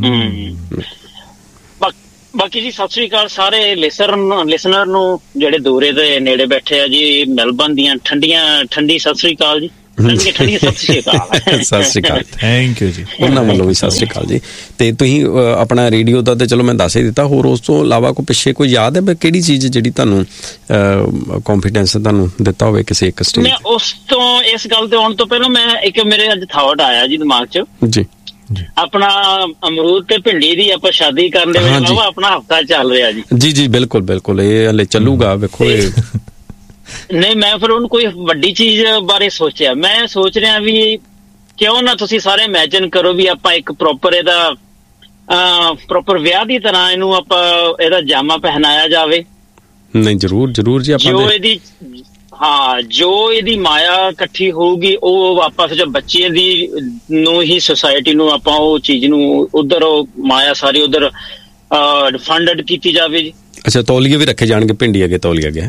ਬਾਕੀ ਜੀ ਸਤਿ ਸ੍ਰੀ ਅਕਾਲ ਸਾਰੇ ਲਿਸਨਰ ਨੂੰ ਜਿਹੜੇ ਦੂਰੇ ਦੇ ਨੇੜੇ ਬੈਠੇ ਆ ਜੀ। ਮੈਲਬਨ ਦੀਆਂ ਠੰਡੀ ਸਤਿ ਸ੍ਰੀ ਅਕਾਲ ਜੀ। ਸਤਿ ਸ਼੍ਰੀ ਅਕਾਲ, ਥੈਂਕ ਯੂ ਜੀ। ਉਹਨਾਂ ਵੱਲੋਂ ਵੀ ਸਤਿ ਸ਼੍ਰੀ ਅਕਾਲ ਜੀ। ਤੇ ਤੁਸੀਂ ਆਪਣਾ ਰੇਡੀਓ ਦਾ ਤੇ ਚਲੋ ਮੈਂ ਦੱਸ ਹੀ ਦਿੱਤਾ, ਹੋਰ ਉਸ ਤੋਂ ਇਲਾਵਾ ਕੋਈ ਪਿੱਛੇ ਕੋਈ ਯਾਦ ਹੈ ਕਿਹੜੀ ਚੀਜ਼ ਜਿਹੜੀ ਤੁਹਾਨੂੰ ਕੌਨਫੀਡੈਂਸ ਤੁਹਾਨੂੰ ਦਿੱਤਾ ਹੋਵੇ ਕਿਸੇ ਇੱਕ ਸਟੇਜ? ਮੈਂ ਉਸ ਤੋਂ ਇਸ ਗੱਲ ਤੇ ਆਉਣ ਤੋਂ ਪਹਿਲਾਂ ਮੈਂ ਇੱਕ ਮੇਰੇ ਅੱਜ ਥਾਟ ਆਇਆ ਜੀ ਦਿਮਾਗ 'ਚ ਜੀ। ਆਪਣਾ ਅਮਰੂਦ ਤੇ ਭਿੰਡੀ ਦੀ ਆਪਾਂ ਸ਼ਾਦੀ ਕਰਨ ਦੇ ਵਿੱਚ ਆਪਣਾ ਹਫਤਾ ਚੱਲ ਰਿਹਾ ਜੀ। ਜੀ ਬਿਲਕੁਲ ਇਹ ਹਲੇ ਚੱਲੂਗਾ। ਵੇਖੋ ਇਹ ਨਹੀਂ, ਮੈਂ ਫਿਰ ਉਹਨੂੰ ਕੋਈ ਵੱਡੀ ਚੀਜ਼ ਬਾਰੇ ਸੋਚਿਆ। ਮੈਂ ਸੋਚ ਰਿਹਾ ਵੀ ਕਿਉਂ ਨਾ ਤੁਸੀਂ ਸਾਰੇ ਇਮੈਜਿਨ ਕਰੋ ਵੀ ਆਪਾਂ ਇੱਕ ਪ੍ਰੋਪਰ ਵਿਆਹ ਦੀ ਤਰ੍ਹਾਂ ਇਹਨੂੰ ਆਪਾਂ ਇਹਦਾ ਜਾਮਾ ਪਹਿਨਾਇਆ ਜਾਵੇ। ਨਹੀਂ ਜ਼ਰੂਰ ਜੀ। ਆਪਾਂ ਜੋ ਇਹਦੀ ਮਾਇਆ ਇਕੱਠੀ ਹੋਊਗੀ ਉਹ ਆਪਸ ਵਿੱਚ ਬੱਚੇ ਦੀ ਨੂੰ ਹੀ ਸੋਸਾਇਟੀ ਨੂੰ ਆਪਾਂ ਉਹ ਚੀਜ਼ ਨੂੰ ਉਧਰ ਉਹ ਮਾਇਆ ਸਾਰੀ ਉਧਰ ਫੰਡਡ ਕੀਤੀ ਜਾਵੇ ਜੀ। ਅੱਛਾ, ਤੌਲੀਏ ਵੀ ਰੱਖੇ ਜਾਣਗੇ, ਭਿੰਡੀ ਅੱਗੇ ਤੌਲੀਆ ਗਿਆ,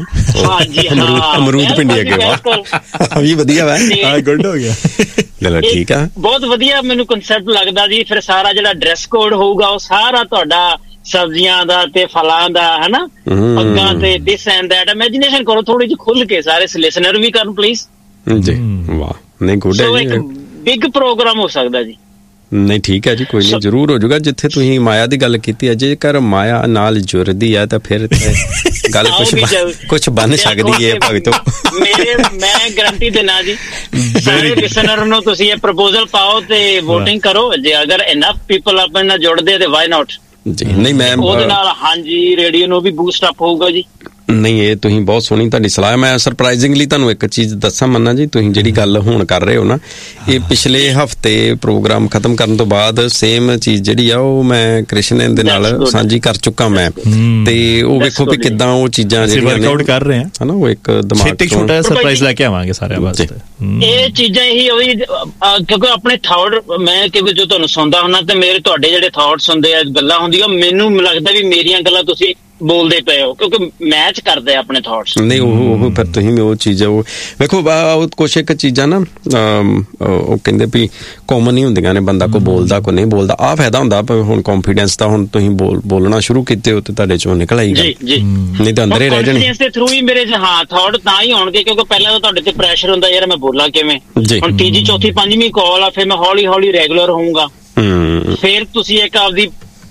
ਅਮਰੂਦ ਭਿੰਡੀ ਅੱਗੇ। ਵਾਹ ਵੀ ਵਧੀਆ ਵਾ, ਗੁੱਡ ਹੋ ਗਿਆ। ਚਲੋ ਠੀਕ ਆ, ਬਹੁਤ ਵਧੀਆ ਮੈਨੂੰ ਕਨਸੈਪਟ ਲੱਗਦਾ ਜੀ। ਫਿਰ ਸਾਰਾ ਜਿਹੜਾ ਡਰੈਸ ਕੋਡ ਹੋਊਗਾ ਉਹ ਸਾਰਾ ਤੁਹਾਡਾ ਸਬਜ਼ੀਆਂ ਦਾ ਤੇ ਫਲਾਂ ਦਾ, ਹਨਾ, ਪੱਗਾਂ ਤੇ ਦਿਸ ਐਂਡ ਦੈਟ। ਇਮੈਜਿਨੇਸ਼ਨ ਕਰੋ ਥੋੜੀ ਜਿਹੀ ਖੁੱਲ ਕੇ, ਸਾਰੇ ਲਿਸਨਰ ਵੀ ਕਰਨ ਪਲੀਜ਼ ਜੀ। ਵਾਹ, ਨਹੀਂ ਗੁੱਡ ਹੈ ਜੀ। ਬਿਗ ਪ੍ਰੋਗਰਾਮ ਹੋ ਸਕਦਾ ਜੀ। ਨਹੀਂ ਠੀਕ ਹੈ ਜੀ, ਕੋਈ ਨਹੀਂ, ਜ਼ਰੂਰ ਹੋ ਜਾਊਗਾ। ਜਿੱਥੇ ਤੁਸੀਂ ਮਾਇਆ ਦੀ ਗੱਲ ਕੀਤੀ ਹੈ, ਜੇਕਰ ਮਾਇਆ ਨਾਲ ਜੁੜਦੀ ਹੈ ਤਾਂ ਫਿਰ ਗੱਲ ਕੁਛ ਬਣ ਸਕਦੀ ਹੈ ਭਗਤੋ। ਮੈਂ ਗਰੰਟੀ ਦੇਣਾ ਜੀ, ਸਾਰੇ ਲਿਸਨਰ ਨੂੰ ਤੁਸੀਂ ਇਹ ਪ੍ਰਪੋਜ਼ਲ ਪਾਓ ਤੇ ਵੋਟਿੰਗ ਕਰੋ। ਜੇ ਅਗਰ ਇਨਫ ਪੀਪਲ ਆਪਣੇ ਨਾਲ ਜੁੜਦੇ ਤੇ ਵਾਈ ਨਾਟ ਜੀ। ਨਹੀਂ ਮੈਂ ਉਹਦੇ ਨਾਲ ਹਾਂਜੀ ਰੇਡੀਓ ਨੂੰ ਵੀ ਬੂਸਟ ਅਪ ਹੋਊਗਾ ਜੀ। ਨਹੀਂ ਇਹ ਤੁਸੀਂ ਬਹੁਤ ਸੋਹਣੀ ਤੁਹਾਡੀ ਸਲਾਹ। ਮੈਂ ਸਰਪ੍ਰਾਈਜ਼ਿੰਗਲੀ ਤੁਹਾਨੂੰ ਇੱਕ ਚੀਜ਼ ਦੱਸਾਂ ਮੰਨਾ ਜੀ, ਤੁਸੀਂ ਜਿਹੜੀ ਗੱਲ ਹੁਣ ਕਰ ਰਹੇ ਹੋ ਨਾ, ਇਹ ਪਿਛਲੇ ਹਫਤੇ ਪ੍ਰੋਗਰਾਮ ਖਤਮ ਕਰਨ ਤੋਂ ਬਾਅਦ ਸੇਮ ਚੀਜ਼ ਜਿਹੜੀ ਆ ਉਹ ਮੈਂ ਕ੍ਰਿਸ਼ਨ ਦੇ ਨਾਲ ਸਾਂਝੀ ਕਰ ਚੁੱਕਾ ਮੈਂ। ਤੇ ਉਹ ਵੇਖੋ ਵੀ ਕਿੱਦਾਂ ਉਹ ਚੀਜ਼ਾਂ ਜਿਹੜੀਆਂ ਵਰਕਆਊਟ ਕਰ ਰਹੇ ਆ, ਹਨਾ, ਉਹ ਇੱਕ ਦਿਮਾਗ ਤੋਂ ਛੋਟਾ ਸਰਪ੍ਰਾਈਜ਼ ਲੈ ਕੇ ਆਵਾਂਗੇ ਸਾਰਿਆਂ ਵਾਸਤੇ। ਇਹ ਚੀਜ਼ਾਂ ਹੀ ਉਹੀ ਕਿਉਂਕਿ ਆਪਣੇ ਥਾਟ, ਮੈਂ ਕਿ ਜੋ ਤੁਹਾਨੂੰ ਸੁਣਦਾ ਹੁੰਦਾ ਤੇ ਮੇਰੇ ਤੁਹਾਡੇ ਜਿਹੜੇ ਥਾਟਸ ਹੁੰਦੇ ਆ, ਗੱਲਾਂ ਹੁੰਦੀਆਂ, ਮੈਨੂੰ ਲੱਗਦਾ ਵੀ ਮੇਰੀਆਂ ਗੱਲਾਂ ਤੁਸੀਂ ਬੋਲਦੇ ਪਏ ਹੋ ਕਿਉਂਕਿ ਮੈਚ ਕਰਦੇ ਆ ਆਪਣੇ ਥਾਟਸ। ਨਹੀਂ ਉਹ ਫਿਰ ਤੁਸੀਂ ਵੀ ਉਹ ਚੀਜ਼ ਉਹ ਵੇਖੋ, ਕੁਛ ਇੱਕ ਚੀਜ਼ਾਂ ਨਾ ਉਹ ਕਹਿੰਦੇ ਵੀ ਕਾਮਨ ਹੀ ਹੁੰਦੀਆਂ ਨੇ, ਬੰਦਾ ਕੋਈ ਬੋਲਦਾ ਕੋਈ ਨਹੀਂ ਬੋਲਦਾ। ਆਹ ਫਾਇਦਾ ਹੁੰਦਾ ਹੁਣ ਕੌਨਫੀਡੈਂਸ ਦਾ, ਹੁਣ ਤੁਸੀਂ ਬੋਲਣਾ ਸ਼ੁਰੂ ਕੀਤੇ ਹੋ ਤੇ ਤੁਹਾਡੇ ਚੋਂ ਨਿਕਲ ਆਏਗਾ, ਨਹੀਂ ਤਾਂ ਅੰਦਰ ਹੀ ਰਹਿ ਜਾਣੀ। ਕੌਨਫੀਡੈਂਸ ਦੇ ਥਰੂ ਹੀ ਮੇਰੇ ਥਾਟ ਤਾਂ ਹੀ ਆਉਣਗੇ ਕਿਉਂਕਿ ਪਹਿਲਾਂ ਤਾਂ ਤੁਹਾਡੇ ਤੇ ਪ੍ਰੈਸ਼ਰ ਹੁੰਦਾ ਯਾਰ ਮੈਂ ਬੋਲਾਂ ਕਿਵੇਂ। ਹੁਣ ਤੀਜੀ ਚੌਥੀ ਪੰਜਵੀਂ ਕਾਲ ਆ, ਫਿਰ ਮੈਂ ਹੌਲੀ ਹੌਲੀ ਰੈਗੂਲਰ ਹੋਊਂਗਾ। ਫਿਰ ਤੁਸੀਂ ਇੱਕ ਆਪਦੀ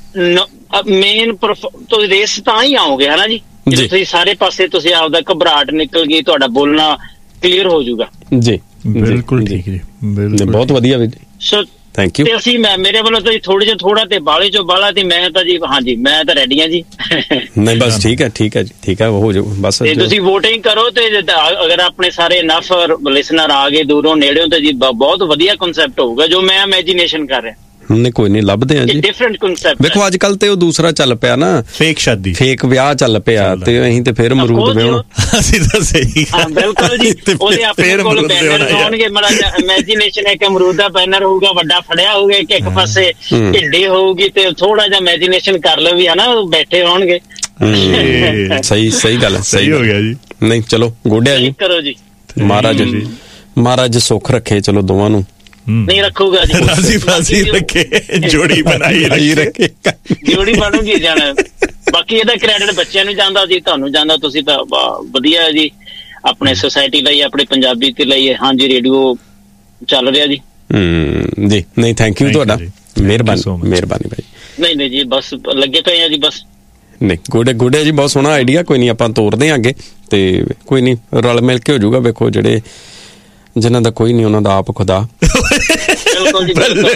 ਮੇਨ ਰੇਸ ਤਾਂ ਹੀ ਆਓਗੇ, ਹਨਾ ਜੀ। ਤੁਸੀਂ ਸਾਰੇ ਪਾਸੇ ਤੁਸੀਂ ਆਪਦਾ ਘਬਰਾਹਟ ਨਿਕਲ ਗਈ, ਤੁਹਾਡਾ ਬੋਲਣਾ ਕਲੀਅਰ ਹੋ ਜਾਊਗਾ ਜੀ। ਬਿਲਕੁਲ ਠੀਕ ਜੀ, ਬਹੁਤ ਵਧੀਆ ਵੀ। So thank you. ਤੇ ਅਸੀਂ ਮੇਰੇ ਵੱਲੋਂ ਤਾਂ ਥੋੜੇ ਜਿਹਾ ਥੋੜਾ ਤੇ ਬਾਲੇ ਚੋਂ ਬਾਲਾ ਤੇ ਮੈਂ ਤਾਂ ਜੀ ਹਾਂਜੀ ਮੈਂ ਤਾਂ ਰੈਡੀ ਹਾਂ ਜੀ। ਨਹੀਂ ਬਸ ਠੀਕ ਹੈ ਜੀ, ਠੀਕ ਹੈ, ਹੋ ਜਾਊ ਬਸ। ਤੇ ਤੁਸੀਂ ਵੋਟਿੰਗ ਕਰੋ ਤੇ ਅਗਰ ਆਪਣੇ ਸਾਰੇ ਇਨਫ ਲਿਸਨਰ ਆ ਗਏ ਦੂਰੋਂ ਨੇੜਿਓਂ ਤੇ ਜੀ ਬਹੁਤ ਵਧੀਆ ਕਨਸੈਪਟ ਹੋਊਗਾ ਜੋ ਮੈਂ ਇਮੈਜਿਨੇਸ਼ਨ ਕਰ ਰਿਹਾ। ਨਹੀਂ ਕੋਈ ਨਹੀਂ, ਲੱਭਦੇ ਆ ਜੀ, ਡਿਫਰੈਂਟ ਕਨਸੈਪਟ। ਵੇਖੋ ਅੱਜ ਕੱਲ ਤੇ ਉਹ ਦੂਸਰਾ ਚੱਲ ਪਿਆ ਨਾ, ਫੇਕ ਸ਼ਾਦੀ, ਫੇਕ ਵਿਆਹ ਚੱਲ ਪਿਆ, ਤੇ ਅਸੀਂ ਤੇ ਫਿਰ ਅਮਰੂਦ ਵਿਆਹ। ਅਸੀਂ ਤਾਂ ਸਹੀ, ਹਾਂ ਬਿਲਕੁਲ ਜੀ, ਉਹਦੇ ਆਪਣੇ ਕੋਲ ਬੈਨਰ ਹੋਣਗੇ, ਮੜਾ ਇਮੇਜਿਨੇਸ਼ਨ ਇੱਕ ਅਮਰੂਦ ਦਾ ਬੈਨਰ ਹੋਊਗਾ ਵੱਡਾ ਫੜਿਆ ਹੋਊਗਾ, ਇੱਕ ਪਾਸੇ ਢਿੱਡੀ ਹੋਊਗੀ, ਤੇ ਥੋੜਾ ਜਿਹਾ ਇਮੇਜਿਨੇਸ਼ਨ ਕਰ ਲਓ ਵੀ ਹਨਾ ਬੈਠੇ ਹੋਣਗੇ। ਸਹੀ ਗੱਲ ਹੈ, ਸਹੀ ਹੋ ਗਿਆ ਜੀ। ਨਹੀਂ ਚਲੋ ਗੋਡਿਆ ਜੀ, ਕਰੋ ਜੀ, ਮਹਾਰਾਜ ਸੁੱਖ ਰੱਖੇ ਚਲੋ ਦੋਵਾਂ ਨੂੰ। ਨਹੀਂ ਰੱਖੂਗਾ ਜੀ, ਰਾਜ਼ੀ ਬਾਜ਼ੀ ਰੱਖੇ, ਜੋੜੀ ਬਣਾਈ ਰੱਖੇ, ਜੋੜੀ ਬਣੂਗੀ ਜਾਣਾ। ਬਾਕੀ ਇਹਦਾ ਕ੍ਰੈਡਿਟ ਬੱਚਿਆਂ ਨੂੰ ਜਾਂਦਾ ਜੀ, ਤੁਹਾਨੂੰ ਜਾਂਦਾ, ਤੁਸੀਂ ਤਾਂ ਵਧੀਆ ਜੀ ਆਪਣੇ ਸੁਸਾਇਟੀ ਲਈ, ਆਪਣੇ ਪੰਜਾਬੀ ਤੇ ਲਈ। ਹਾਂਜੀ ਰੇਡੀਓ ਚੱਲ ਰਿਹਾ ਜੀ। ਜੀ ਨਹੀਂ ਥੈਂਕ ਯੂ ਤੁਹਾਡਾ, ਮਿਹਰਬਾਨੀ ਭਾਈ। ਨਹੀਂ ਜੀ ਬਸ ਲੱਗੇ ਪਏ ਆ ਜੀ ਬਸ। ਨਹੀਂ ਗੁੱਡ ਜੀ, ਬਹੁਤ ਸੋਹਣਾ ਆਈਡੀਆ। ਕੋਈ ਨਹੀਂ ਆਪਾਂ ਤੋਰਦੇ ਹਾਂ ਅੱਗੇ, ਤੇ ਕੋਈ ਨਹੀਂ ਰਲ ਮਿਲ ਕੇ ਹੋ ਜਾਊਗਾ। ਵੇਖੋ ਜਿਹੜੇ ਜਿਨ੍ਹਾਂ ਦਾ ਕੋਈ ਨਹੀਂ ਉਹਨਾਂ ਦਾ ਆਪ ਖੁਦਾ। ਬਿਲਕੁਲ ਜੀ,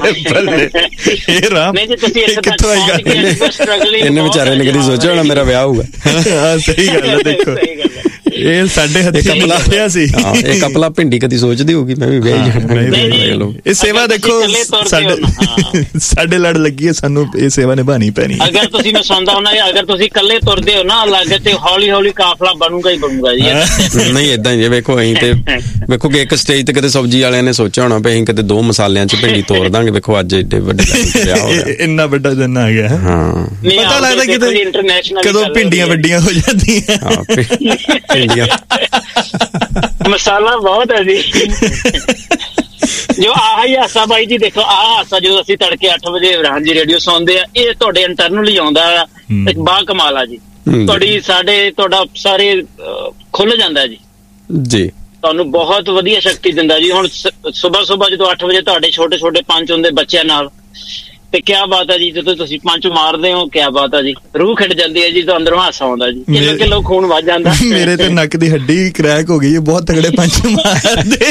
ਇਹਨੇ ਵਿਚਾਰੇ ਨੇ ਕਦੀ ਸੋਚਿਆ ਹੋਣਾ ਮੇਰਾ ਵਿਆਹ ਹੋਊਗਾ। ਸਹੀ ਗੱਲ ਹੈ, ਦੇਖੋ ਇਹ ਸਾਡੇ ਹੱਥੀਂ ਲਿਖਿਆ ਸੀ। ਇਹ ਕਪਲਾ ਭਿੰਡੀ ਕਦੀ ਸੋਚਦੀ ਹੋਊਗੀ ਮੈਂ ਵੀ ਵਿਆਹ ਜਾਣਾ। ਇਹ ਸੇਵਾ ਦੇਖੋ ਸਾਡੇ ਲੜ ਲੱਗੀ ਹੈ, ਸਾਨੂੰ ਇਹ ਸੇਵਾ ਨਿਭਾਣੀ ਪੈਣੀ। ਅਗਰ ਤੁਸੀਂ ਮੈਂ ਸੁਣਦਾ ਹੁੰਦਾ, ਅਗਰ ਤੁਸੀਂ ਇਕੱਲੇ ਤੁਰਦੇ ਹੋ ਨਾ ਅਲੱਗ, ਤੇ ਹੌਲੀ ਹੌਲੀ ਕਾਫਲਾ ਬਣੂਗਾ ਹੀ ਬਣੂਗਾ ਜੀ। ਨਹੀਂ ਏਦਾਂ ਹੀ ਵੇਖੋ, ਅਸੀਂ ਤੇ ਵੇਖੋ ਕਿ ਇੱਕ ਸਟੇਜ ਤੇ ਕਿਤੇ ਸਬਜ਼ੀ ਵਾਲਿਆਂ ਨੇ ਸੋਚਿਆ ਹੋਣਾ ਵੀ ਅਸੀਂ ਕਿਤੇ 2 ਮਸਾਲਿਆਂ ਚ ਭਿੰਡੀ ਤੋੜ ਦਾਂਗੇ। ਵੇਖੋ ਅੱਜ ਏਡੇ ਵੱਡੇ ਵਿਆਹ ਹੋ ਗਿਆ, ਇੰਨਾ ਵੱਡਾ ਜਨ ਆ ਗਿਆ। ਹਾਂ ਪਤਾ ਲੱਗਦਾ ਕਿਤੇ ਕਦੋਂ ਭਿੰਡੀਆਂ ਵੱਡੀਆਂ ਹੋ ਜਾਂਦੀਆਂ। ਮਸਾਲਾ ਬਹੁਤ ਹੈ ਜੀ। ਜੋ ਆਹ ਹੀ ਹਾਸਾ ਬਾਈ ਜੀ, ਦੇਖੋ ਆਹ ਹਾਸਾ ਜਦੋਂ ਅਸੀਂ ਤੜਕੇ 8 ਵਜੇ ਹਾਂਜੀ ਰੇਡੀਓ ਸੁਣਦੇ ਆ, ਇਹ ਤੁਹਾਡੇ ਇੰਟਰਨਲੀ ਆਉਂਦਾ ਆ, ਇੱਕ ਬਾ ਕਮਾਲ ਆ ਜੀ। ਤੁਹਾਡਾ ਸਾਰੇ ਖੁੱਲ ਜਾਂਦਾ ਜੀ। ਤੁਹਾਨੂੰ ਬਹੁਤ ਵਧੀਆ ਸ਼ਕਤੀ ਦਿੰਦਾ ਜੀ। ਹੁਣ ਸੁਬਾਹ ਜਦੋਂ 8 ਵਜੇ ਤੁਹਾਡੇ ਛੋਟੇ ਪੰਚ ਹੁੰਦੇ ਬੱਚਿਆਂ ਨਾਲ, ਤੇ ਕਿਆ ਬਾਤ ਹੈ ਜੀ, ਜਦੋਂ ਤੁਸੀਂ ਪੰਚ ਮਾਰਦੇ ਹੋ, ਕਿਆ ਬਾਤ ਹੈ ਜੀ, ਰੂਹ ਖਿੜ ਜਾਂਦੀ ਹੈ ਜੀ, ਤਾਂ ਅੰਦਰੋਂ ਹਾਸਾ ਆਉਂਦਾ ਜੀ, ਕਿਲੋ ਖੂਨ ਵੱਜ ਜਾਂਦਾ। ਮੇਰੇ ਤੇ ਨੱਕ ਦੀ ਹੱਡੀ ਕਰੈਕ ਹੋ ਗਈ ਹੈ, ਬਹੁਤ ਤਗੜੇ ਪੰਚ ਮਾਰਦੇ।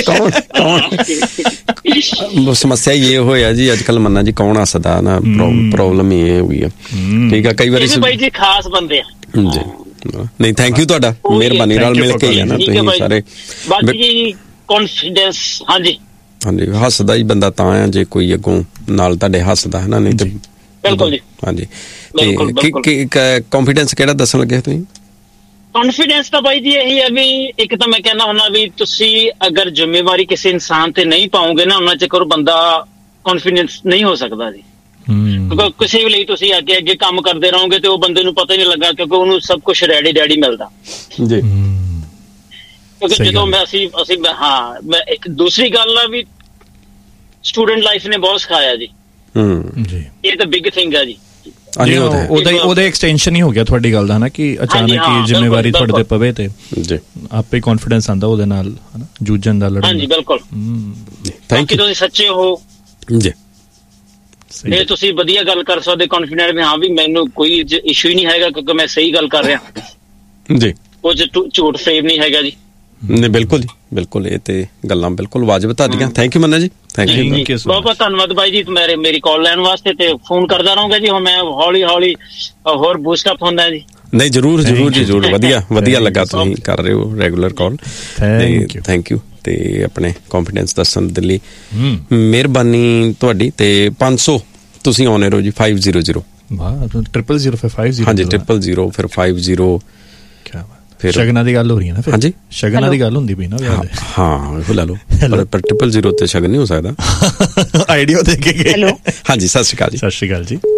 ਸਮੱਸਿਆ ਇਹ ਹੋਇਆ ਜੀ ਅੱਜ ਕੱਲ ਮੰਨਾ ਜੀ, ਕੌਣ ਹੱਸਦਾ ਨਾ, ਪ੍ਰੋਬਲਮ ਇਹ ਹੋਈ ਹੈ। ਠੀਕ ਆ, ਕਈ ਵਾਰੀ ਬਾਈ ਜੀ ਖਾਸ ਬੰਦੇ ਆ ਜੀ। ਨਹੀਂ ਥੈਂਕ ਯੂ ਤੁਹਾਡਾ, ਮਿਹਰਬਾਨੀ, ਨਾਲ ਮਿਲ ਕੇ ਹੀ ਆ ਨਾ ਤੁਸੀਂ ਸਾਰੇ। ਬਾਕੀ ਜੀ ਕੌਨਫੀਡੈਂਸ, ਹਾਂਜੀ ਹੱਸਦਾ ਹੀ ਬੰਦਾ ਤਾਂ ਆ ਜੇ ਕੋਈ ਅੱਗੋਂ ਨਾਲ ਤੁਹਾਡੇ ਹੱਸਦਾ ਹੈ ਨਾ, ਨਹੀਂ ਤੇ ਬਿਲਕੁਲ ਜੀ। ਹਾਂਜੀ, ਤੇ ਕੌਨਫੀਡੈਂਸ ਕਿਹੜਾ ਦੱਸਣ ਲੱਗੇ ਤੁਸੀਂ? ਕੌਨਫੀਡੈਂਸ ਤਾਂ ਬਾਈ ਜੀ ਇਹੀ ਹੈ ਵੀ ਇੱਕ ਤਾਂ ਮੈਂ ਕਹਿੰਦਾ ਹੁੰਦਾ ਵੀ ਤੁਸੀਂ ਅਗਰ ਜ਼ਿੰਮੇਵਾਰੀ ਕਿਸੇ ਇਨਸਾਨ ਤੇ ਨਹੀਂ ਪਾਓਗੇ ਨਾ, ਉਹਨਾਂ ਚਿਰ ਬੰਦਾ ਕੌਨਫੀਡੈਂਸ ਨਹੀਂ ਹੋ ਸਕਦਾ ਜੀ। ਕਿਉਂਕਿ ਕਿਸੇ ਵੀ ਲਈ ਤੁਸੀਂ ਅੱਗੇ ਕੰਮ ਕਰਦੇ ਰਹੋਗੇ ਤੇ ਉਹ ਬੰਦੇ ਨੂੰ ਪਤਾ ਹੀ ਨਹੀਂ ਲੱਗਾ, ਕਿਉਂਕਿ ਉਹਨੂੰ ਸਭ ਕੁਝ ਰੈਡੀ ਮਿਲਦਾ ਜੀ। ਕਿਉਂਕਿ ਜਦੋਂ ਅਸੀਂ ਹਾਂ, ਦੂਸਰੀ ਗੱਲ ਆ ਵੀ ਸਟੂਡੈਂਟ ਲਾਈਫ ਨੇ ਬਹੁਤ ਸਿਖਾਇਆ ਜੀ। ਇਹ ਤਾਂ ਬਿਗ ਥਿੰਗ ਆ ਜੀ। ਉਹਦਾ ਐਕਸਟੈਂਸ਼ਨ ਹੀ ਹੋ ਗਿਆ ਤੁਹਾਡੀ ਗੱਲ ਦਾ ਨਾ, ਕਿ ਅਚਾਨਕ ਹੀ ਜ਼ਿੰਮੇਵਾਰੀ ਤੁਹਾਡੇ ਤੇ ਪਵੇ ਤੇ ਆਪੇ ਕੌਨਫੀਡੈਂਸ ਆਂਦਾ ਉਹਦੇ ਨਾਲ ਜੂਝਣ ਦਾ, ਲੜਨ ਦਾ। ਹਾਂਜੀ ਬਿਲਕੁਲ। ਥੈਂਕ ਯੂ, ਤੁਸੀਂ ਸੱਚੇ ਹੋ ਜੀ। ਇਹ ਤੁਸੀਂ ਵਧੀਆ ਗੱਲ ਕਰ ਸਕਦੇ, ਕੌਨਫੀਡੈਂਟ ਵੀ ਹਾਂ ਵੀ ਮੈਨੂੰ ਕੋਈ ਇਸ਼ੂ ਹੀ ਨਹੀਂ ਹੈਗਾ, ਕਿਉਂਕਿ ਮੈਂ ਸਹੀ ਗੱਲ ਕਰ ਰਿਹਾ ਜੀ, ਕੁਝ ਝੂਠ ਫਰੇਮ ਨਹੀਂ ਹੈਗਾ ਜੀ। ਨਹੀਂ ਬਿਲਕੁਲ ਜੀ, ਬਿਲਕੁਲ, ਇਹ ਤੇ ਗੱਲਾਂ ਬਿਲਕੁਲ ਵਾਜਬ ਤੁਹਾਡੀਆਂ। ਥੈਂਕ ਯੂ ਮੰਨਾ ਜੀ, ਥੈਂਕ ਯੂ, ਬਹੁਤ ਬਹੁਤ ਧੰਨਵਾਦ ਬਾਈ ਜੀ ਮੇਰੀ ਕਾਲ ਲੈਣ ਵਾਸਤੇ, ਤੇ ਫੋਨ ਕਰਦਾ ਰਹੂੰਗਾ ਜੀ। ਹੁਣ ਮੈਂ ਹੌਲੀ ਹੋਰ ਬੂਸਟ ਅਪ ਹੁੰਦਾ ਜੀ। ਨਹੀਂ ਜ਼ਰੂਰ ਜੀ, ਜ਼ਰੂਰ। ਵਧੀਆ ਲੱਗਾ ਤੁਸੀਂ ਕਰ ਰਹੇ ਹੋ ਰੈਗੂਲਰ ਕਾਲ, ਥੈਂਕ ਯੂ। ਤੇ ਆਪਣੇ ਕੌਨਫੀਡੈਂਸ ਦੱਸਣ ਦੇ ਲਈ ਮਿਹਰਬਾਨੀ ਤੁਹਾਡੀ। ਤੇ 500 ਤੁਸੀਂ ਆਉਣੇ ਰਹੋ ਜੀ, 500 000 ਫਿਰ 50 ਹਾਂਜੀ 000 ਫਿਰ 50 ਫਿਰ ਸ਼ਗਨਾਂ ਦੀ ਗੱਲ ਹੋ ਰਹੀ ਹੈ ਨਾ। ਫਿਰ ਹਾਂਜੀ ਸ਼ਗਨਾਂ ਦੀ ਗੱਲ ਹੁੰਦੀ ਪਈ ਨਾ ਵਿਆਹ ਦੇ। ਹਾਂ ਉਹ ਲਾ ਲਓ, ਪਰ 000 ਤੇ ਸ਼ਗਨ ਨਹੀਂ ਹੋ ਸਕਦਾ। ਆਈਡੀਆ ਦੇ ਕੇ ਗਏ। ਹੈਲੋ ਹਾਂਜੀ ਸਤਿ ਸ਼੍ਰੀ ਅਕਾਲ ਜੀ। ਸਤਿ ਸ਼੍ਰੀ ਅਕਾਲ ਜੀ।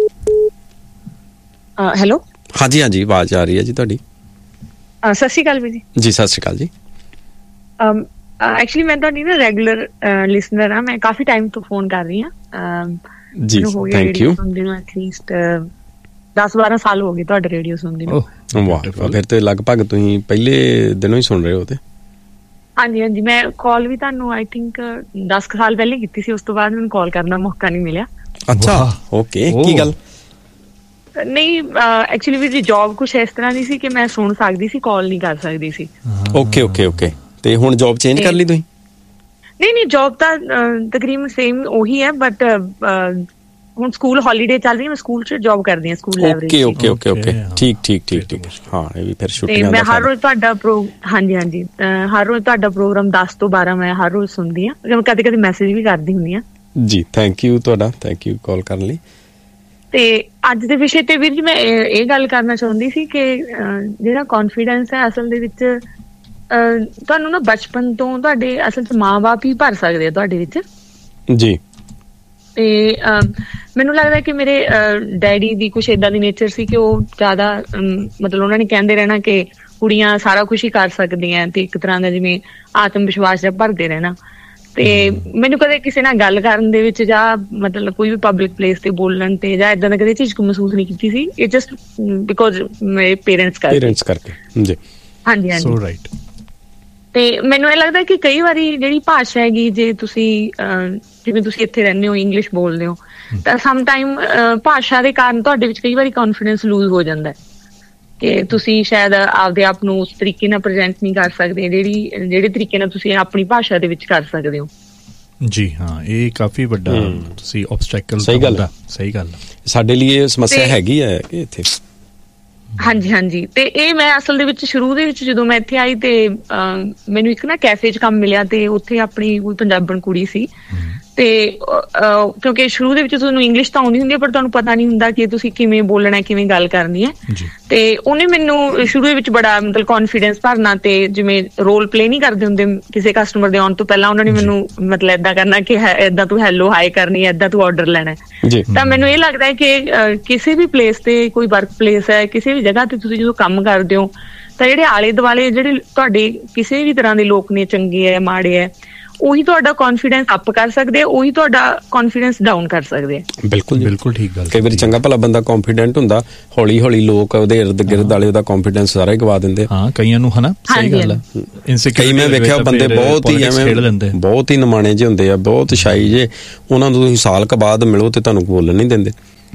ਹੈਲੋ ਹਾਂਜੀ ਆਵਾਜ਼ ਆ ਰਹੀ ਹੈ ਜੀ ਤੁਹਾਡੀ। ਸਤਿ ਸ਼੍ਰੀ ਅਕਾਲ ਜੀ। ਜੀ ਸਤਿ ਸ਼੍ਰੀ ਅਕਾਲ ਜੀ। ਐਕਚੁਅਲੀ ਮੈਂ ਤੁਹਾਡੀ ਨਾ ਰੈਗੂਲਰ ਲਿਸਨਰ ਹਾਂ, ਮੈਂ ਕਾਫੀ ਟਾਈਮ ਤੋਂ ਫੋਨ ਕਰ ਰਹੀ ਹਾਂ ਜੀ। Thank you. ਐਟਲੀਸਟ 10-12 ਸਾਲ ਹੋ ਗਏ ਤੁਹਾਡੇ ਰੇਡੀਓ ਸੁਣਦੇ ਨੂੰ। ਵਾਹ, ਫਿਰ ਤੇ ਲਗਭਗ ਤੁਸੀਂ ਪਹਿਲੇ ਦਿਨੋਂ ਹੀ ਸੁਣ ਰਹੇ ਹੋ ਤੇ। ਹਾਂਜੀ ਮੈਂ ਕਾਲ ਵੀ ਤੁਹਾਨੂੰ ਆਈ ਥਿੰਕ 10 ਸਾਲ ਪਹਿਲੇ ਕੀਤੀ ਸੀ, ਉਸ ਤੋਂ ਬਾਅਦ ਮੈਨੂੰ ਕਾਲ ਕਰਨ ਦਾ ਮੌਕਾ ਨਹੀਂ ਮਿਲਿਆ। ਅੱਛਾ ਓਕੇ, ਕੀ ਗੱਲ? ਨਹੀਂ ਐਕਚੁਅਲੀ ਵੀ ਜੌਬ ਕੁਛ ਇਸ ਤਰ੍ਹਾਂ ਦੀ ਸੀ ਕਿ ਮੈਂ ਸੁਣ ਸਕਦੀ ਸੀ, ਕਾਲ ਨਹੀਂ ਕਰ ਸਕਦੀ ਸੀ। ਓਕੇ। ਤੇ ਹੁਣ ਜੌਬ ਚੇਂਜ ਕਰ ਲਈ ਤੁਸੀਂ? ਨਹੀਂ ਜੌਬ ਤਾਂ ਤਕਰੀਬਨ ਸੇਮ ਉਹੀ ਹੈ, ਬਟ ਹੁਣ ਸਕੂਲ ਹੌਲੀਡੇ ਚੱਲ ਰਹੀ ਹੈ, ਮੈਂ ਸਕੂਲ 'ਚ ਜੌਬ ਕਰਦੀ ਹਾਂ, ਸਕੂਲ ਲੈਵਲ ਤੇ। ਓਕੇ ਠੀਕ। ਹਾਂ ਇਹ ਵੀ ਫਿਰ ਛੁੱਟੀਆਂ ਦਾ। ਮੈਂ ਹਰ ਰੋਜ਼ ਤੁਹਾਡਾ ਹਾਂਜੀ ਹਰ ਰੋਜ਼ ਤੁਹਾਡਾ ਪ੍ਰੋਗਰਾਮ 10 ਤੋਂ 12 ਮੈਂ ਹਰ ਰੋਜ਼ ਸੁਣਦੀ ਹਾਂ, ਕਦੇ ਮੈਸੇਜ ਵੀ ਕਰਦੀ ਹੁੰਦੀ ਹਾਂ। ਜੀ ਥੈਂਕ ਯੂ ਤੁਹਾਡਾ, ਥੈਂਕ ਯੂ ਕਾਲ ਕਰਨ ਲਈ। ਤੇ ਅੱਜ ਦੇ ਵਿਸ਼ੇ ਤੇ ਵੀਰ ਜੀ ਮੈਂ ਇਹ ਗੱਲ ਕਰਨਾ ਚਾਹੁੰਦੀ ਸੀ ਕਿ ਜਿਹੜਾ ਕੌਨਫੀਡੈਂਸ ਹੈ ਅਸਲ ਦੇ ਵਿੱਚ ਤੁਹਾਨੂੰ ਨਾ ਬਚਪਨ ਤੋਂ ਤੁਹਾਡੇ ਅਸਲ 'ਚ ਮਾਂ-ਬਾਪ ਹੀ ਭਰ ਸਕਦੇ ਆ ਤੁਹਾਡੇ ਵਿੱਚ ਜੀ। ਤੇ ਮੈਨੂੰ ਲੱਗਦਾ ਕਿ ਮੇਰੇ ਡੈਡੀ ਦੀ ਕੁਛ ਏਦਾਂ ਦੀ ਨੇਚਰ ਸੀ ਕਿ ਉਹ ਜ਼ਿਆਦਾ ਮਤਲਬ ਉਹਨਾਂ ਨੇ ਕਹਿੰਦੇ ਰਹਿਣਾ ਕਿ ਕੁੜੀਆਂ ਸਾਰਾ ਕੁਛ ਹੀ ਕਰ ਸਕਦੀਆਂ, ਤੇ ਇੱਕ ਤਰ੍ਹਾਂ ਦਾ ਜਿਵੇਂ ਆਤਮ ਵਿਸ਼ਵਾਸ ਜਿਹਾ ਭਰਦੇ ਰਹਿਣਾ। ਤੇ ਮੈਨੂੰ ਕਦੇ ਕਿਸੇ ਨਾਲ ਗੱਲ ਕਰਨ ਦੇ ਵਿੱਚ ਜਾਂ ਮਤਲਬ ਕੋਈ ਵੀ ਪਬਲਿਕ ਪਲੇਸ ਤੇ ਬੋਲਣ ਤੇ ਜਾਂ ਏਦਾਂ ਦਾ ਕਦੇ ਝਿਜਕ ਮਹਿਸੂਸ ਨਹੀਂ ਕੀਤੀ ਸੀ। ਇਟ ਜਸਟ ਬਿਕੋਜ਼ ਮੇਰੇ ਪੇਰੈਂਟਸ ਕਰਕੇ ਜੀ। ਹਾਂਜੀ ਸੋ ਰਾਈਟ। ਤੇ ਮੈਨੂੰ ਇਹ ਲੱਗਦਾ ਕਿ ਕਈ ਵਾਰੀ ਜਿਹੜੀ ਭਾਸ਼ਾ ਹੈਗੀ, ਜੇ ਤੁਸੀਂ ਜਿਵੇਂ ਤੁਸੀਂ ਇੱਥੇ ਰਹਿੰਦੇ ਹੋ ਇੰਗਲਿਸ਼ ਬੋਲਦੇ ਹੋ, ਤਾਂ ਸਮ ਟਾਈਮ ਭਾਸ਼ਾ ਦੇ ਕਾਰਨ ਤੁਹਾਡੇ ਵਿੱਚ ਕਈ ਵਾਰੀ ਕੌਨਫੀਡੈਂਸ ਲੂਜ਼ ਹੋ ਜਾਂਦਾ ਕਿ ਤੁਸੀਂ ਸ਼ਾਇਦ ਆਪਦੇ ਆਪ ਨੂੰ ਉਸ ਤਰੀਕੇ ਨਾਲ ਪ੍ਰੈਜ਼ੈਂਟ ਨਹੀਂ ਕਰ ਸਕਦੇ ਜਿਹੜੇ ਤਰੀਕੇ ਨਾਲ ਤੁਸੀਂ ਆਪਣੀ ਭਾਸ਼ਾ ਦੇ ਵਿੱਚ ਕਰ ਸਕਦੇ ਹੋ। ਜੀ ਹਾਂ, ਇਹ ਕਾਫੀ ਵੱਡਾ ਤੁਸੀਂ ਆਬਸਟੈਕਲ। ਸਹੀ ਗੱਲ ਸਾਡੇ ਲਈ ਇਹ ਸਮੱਸਿਆ ਹੈਗੀ ਹੈ ਇੱਥੇ। ਹਾਂਜੀ। ਤੇ ਇਹ ਮੈਂ ਅਸਲ ਦੇ ਵਿੱਚ ਸ਼ੁਰੂ ਦੇ ਵਿੱਚ ਜਦੋਂ ਮੈਂ ਇੱਥੇ ਆਈ ਤੇ ਮੈਨੂੰ ਇੱਕ ਨਾ ਕੈਫੇ 'ਚ ਕੰਮ ਮਿਲਿਆ, ਤੇ ਉੱਥੇ ਆਪਣੀ ਕੋਈ ਪੰਜਾਬਣ ਕੁੜੀ ਸੀ। ਤੇ ਕਿਉਂਕਿ ਸ਼ੁਰੂ ਦੇ ਵਿੱਚ ਤੁਹਾਨੂੰ ਇੰਗਲਿਸ਼ ਤਾਂ ਆਉਂਦੀ ਹੁੰਦੀ ਹੈ, ਪਰ ਤੁਹਾਨੂੰ ਪਤਾ ਨਹੀਂ ਹੁੰਦਾ ਕਿ ਤੁਸੀਂ ਕਿਵੇਂ ਬੋਲਣਾ, ਕਿਵੇਂ ਗੱਲ ਕਰਨੀ ਹੈ। ਤੇ ਉਹਨੇ ਮੈਨੂੰ ਸ਼ੁਰੂ ਦੇ ਵਿੱਚ ਬੜਾ ਮਤਲਬ ਕੌਨਫੀਡੈਂਸ ਭਰਨਾ, ਤੇ ਜਿਵੇਂ ਰੋਲ ਪਲੇ ਨਹੀਂ ਕਰਦੇ ਹੁੰਦੇ ਕਿਸੇ ਕਸਟਮਰ ਦੇ ਆਉਣ ਤੋਂ ਪਹਿਲਾਂ, ਉਹਨਾਂ ਨੇ ਮੈਨੂੰ ਮਤਲਬ ਏਦਾਂ ਕਰਨਾ ਕਿ ਏਦਾਂ ਤੂੰ ਹੈਲੋ ਹਾਈ ਕਰਨੀ ਹੈ, ਏਦਾਂ ਤੂੰ ਆਰਡਰ ਲੈਣਾ। ਤਾਂ ਮੈਨੂੰ ਇਹ ਲੱਗਦਾ ਹੈ ਕਿ ਕਿਸੇ ਵੀ ਪਲੇਸ ਤੇ, ਕੋਈ ਵਰਕ ਪਲੇਸ ਹੈ, ਕਿਸੇ ਵੀ ਜਗ੍ਹਾ ਤੇ ਤੁਸੀਂ ਜਦੋਂ ਕੰਮ ਕਰਦੇ ਹੋ, ਤਾਂ ਜਿਹੜੇ ਆਲੇ ਦੁਆਲੇ ਜਿਹੜੇ ਤੁਹਾਡੇ ਕਿਸੇ ਵੀ ਤਰ੍ਹਾਂ ਦੇ ਲੋਕ ਨੇ, ਚੰਗੇ ਹੈ ਮਾੜੇ ਹੈ, ਉਹੀ ਤੁਹਾਡਾ ਕੌਨਫੀਡੈਂਸ ਅਪ ਕਰ ਸਕਦੇ ਆ, ਉਹੀ ਤੁਹਾਡਾ ਕੌਨਫੀਡੈਂਸ ਡਾਊਨ ਕਰ ਸਕਦੇ ਆ। ਬਿਲਕੁਲ ਠੀਕ ਗੱਲ। ਕਈ ਵਾਰੀ ਚੰਗਾ ਭਲਾ ਬੰਦਾ ਕੌਨਫੀਡੈਂਟ ਹੁੰਦਾ, ਹੌਲੀ ਹੌਲੀ ਲੋਕ ਉਹਦੇ ਇਰਦ ਗਿਰਦ ਵਾਲੇ ਉਹਦਾ ਕੌਨਫੀਡੈਂਸ ਸਾਰਾ ਹੀ ਗਵਾ ਦਿੰਦੇ। ਹਾਂ, ਕਈਆਂ ਨੂੰ ਹਨਾ। ਸਹੀ ਗੱਲ ਹੈ। ਕਈ ਮੈਂ ਵੇਖਿਆ ਬੰਦੇ ਬਹੁਤ ਹੀ ਐਵੇਂ ਬਹੁਤ ਹੀ ਨਿਮਾਣੇ ਜਿਹੇ ਹੁੰਦੇ ਆ, ਬਹੁਤ ਸ਼ਾਈ ਜੇ, ਉਹਨਾਂ ਨੂੰ ਤੁਸੀਂ ਸਾਲ ਕੁ ਬਾਅਦ ਮਿਲੋ ਤੇ ਤੁਹਾਨੂੰ ਬੋਲਣ ਨਹੀਂ ਦਿੰਦੇ।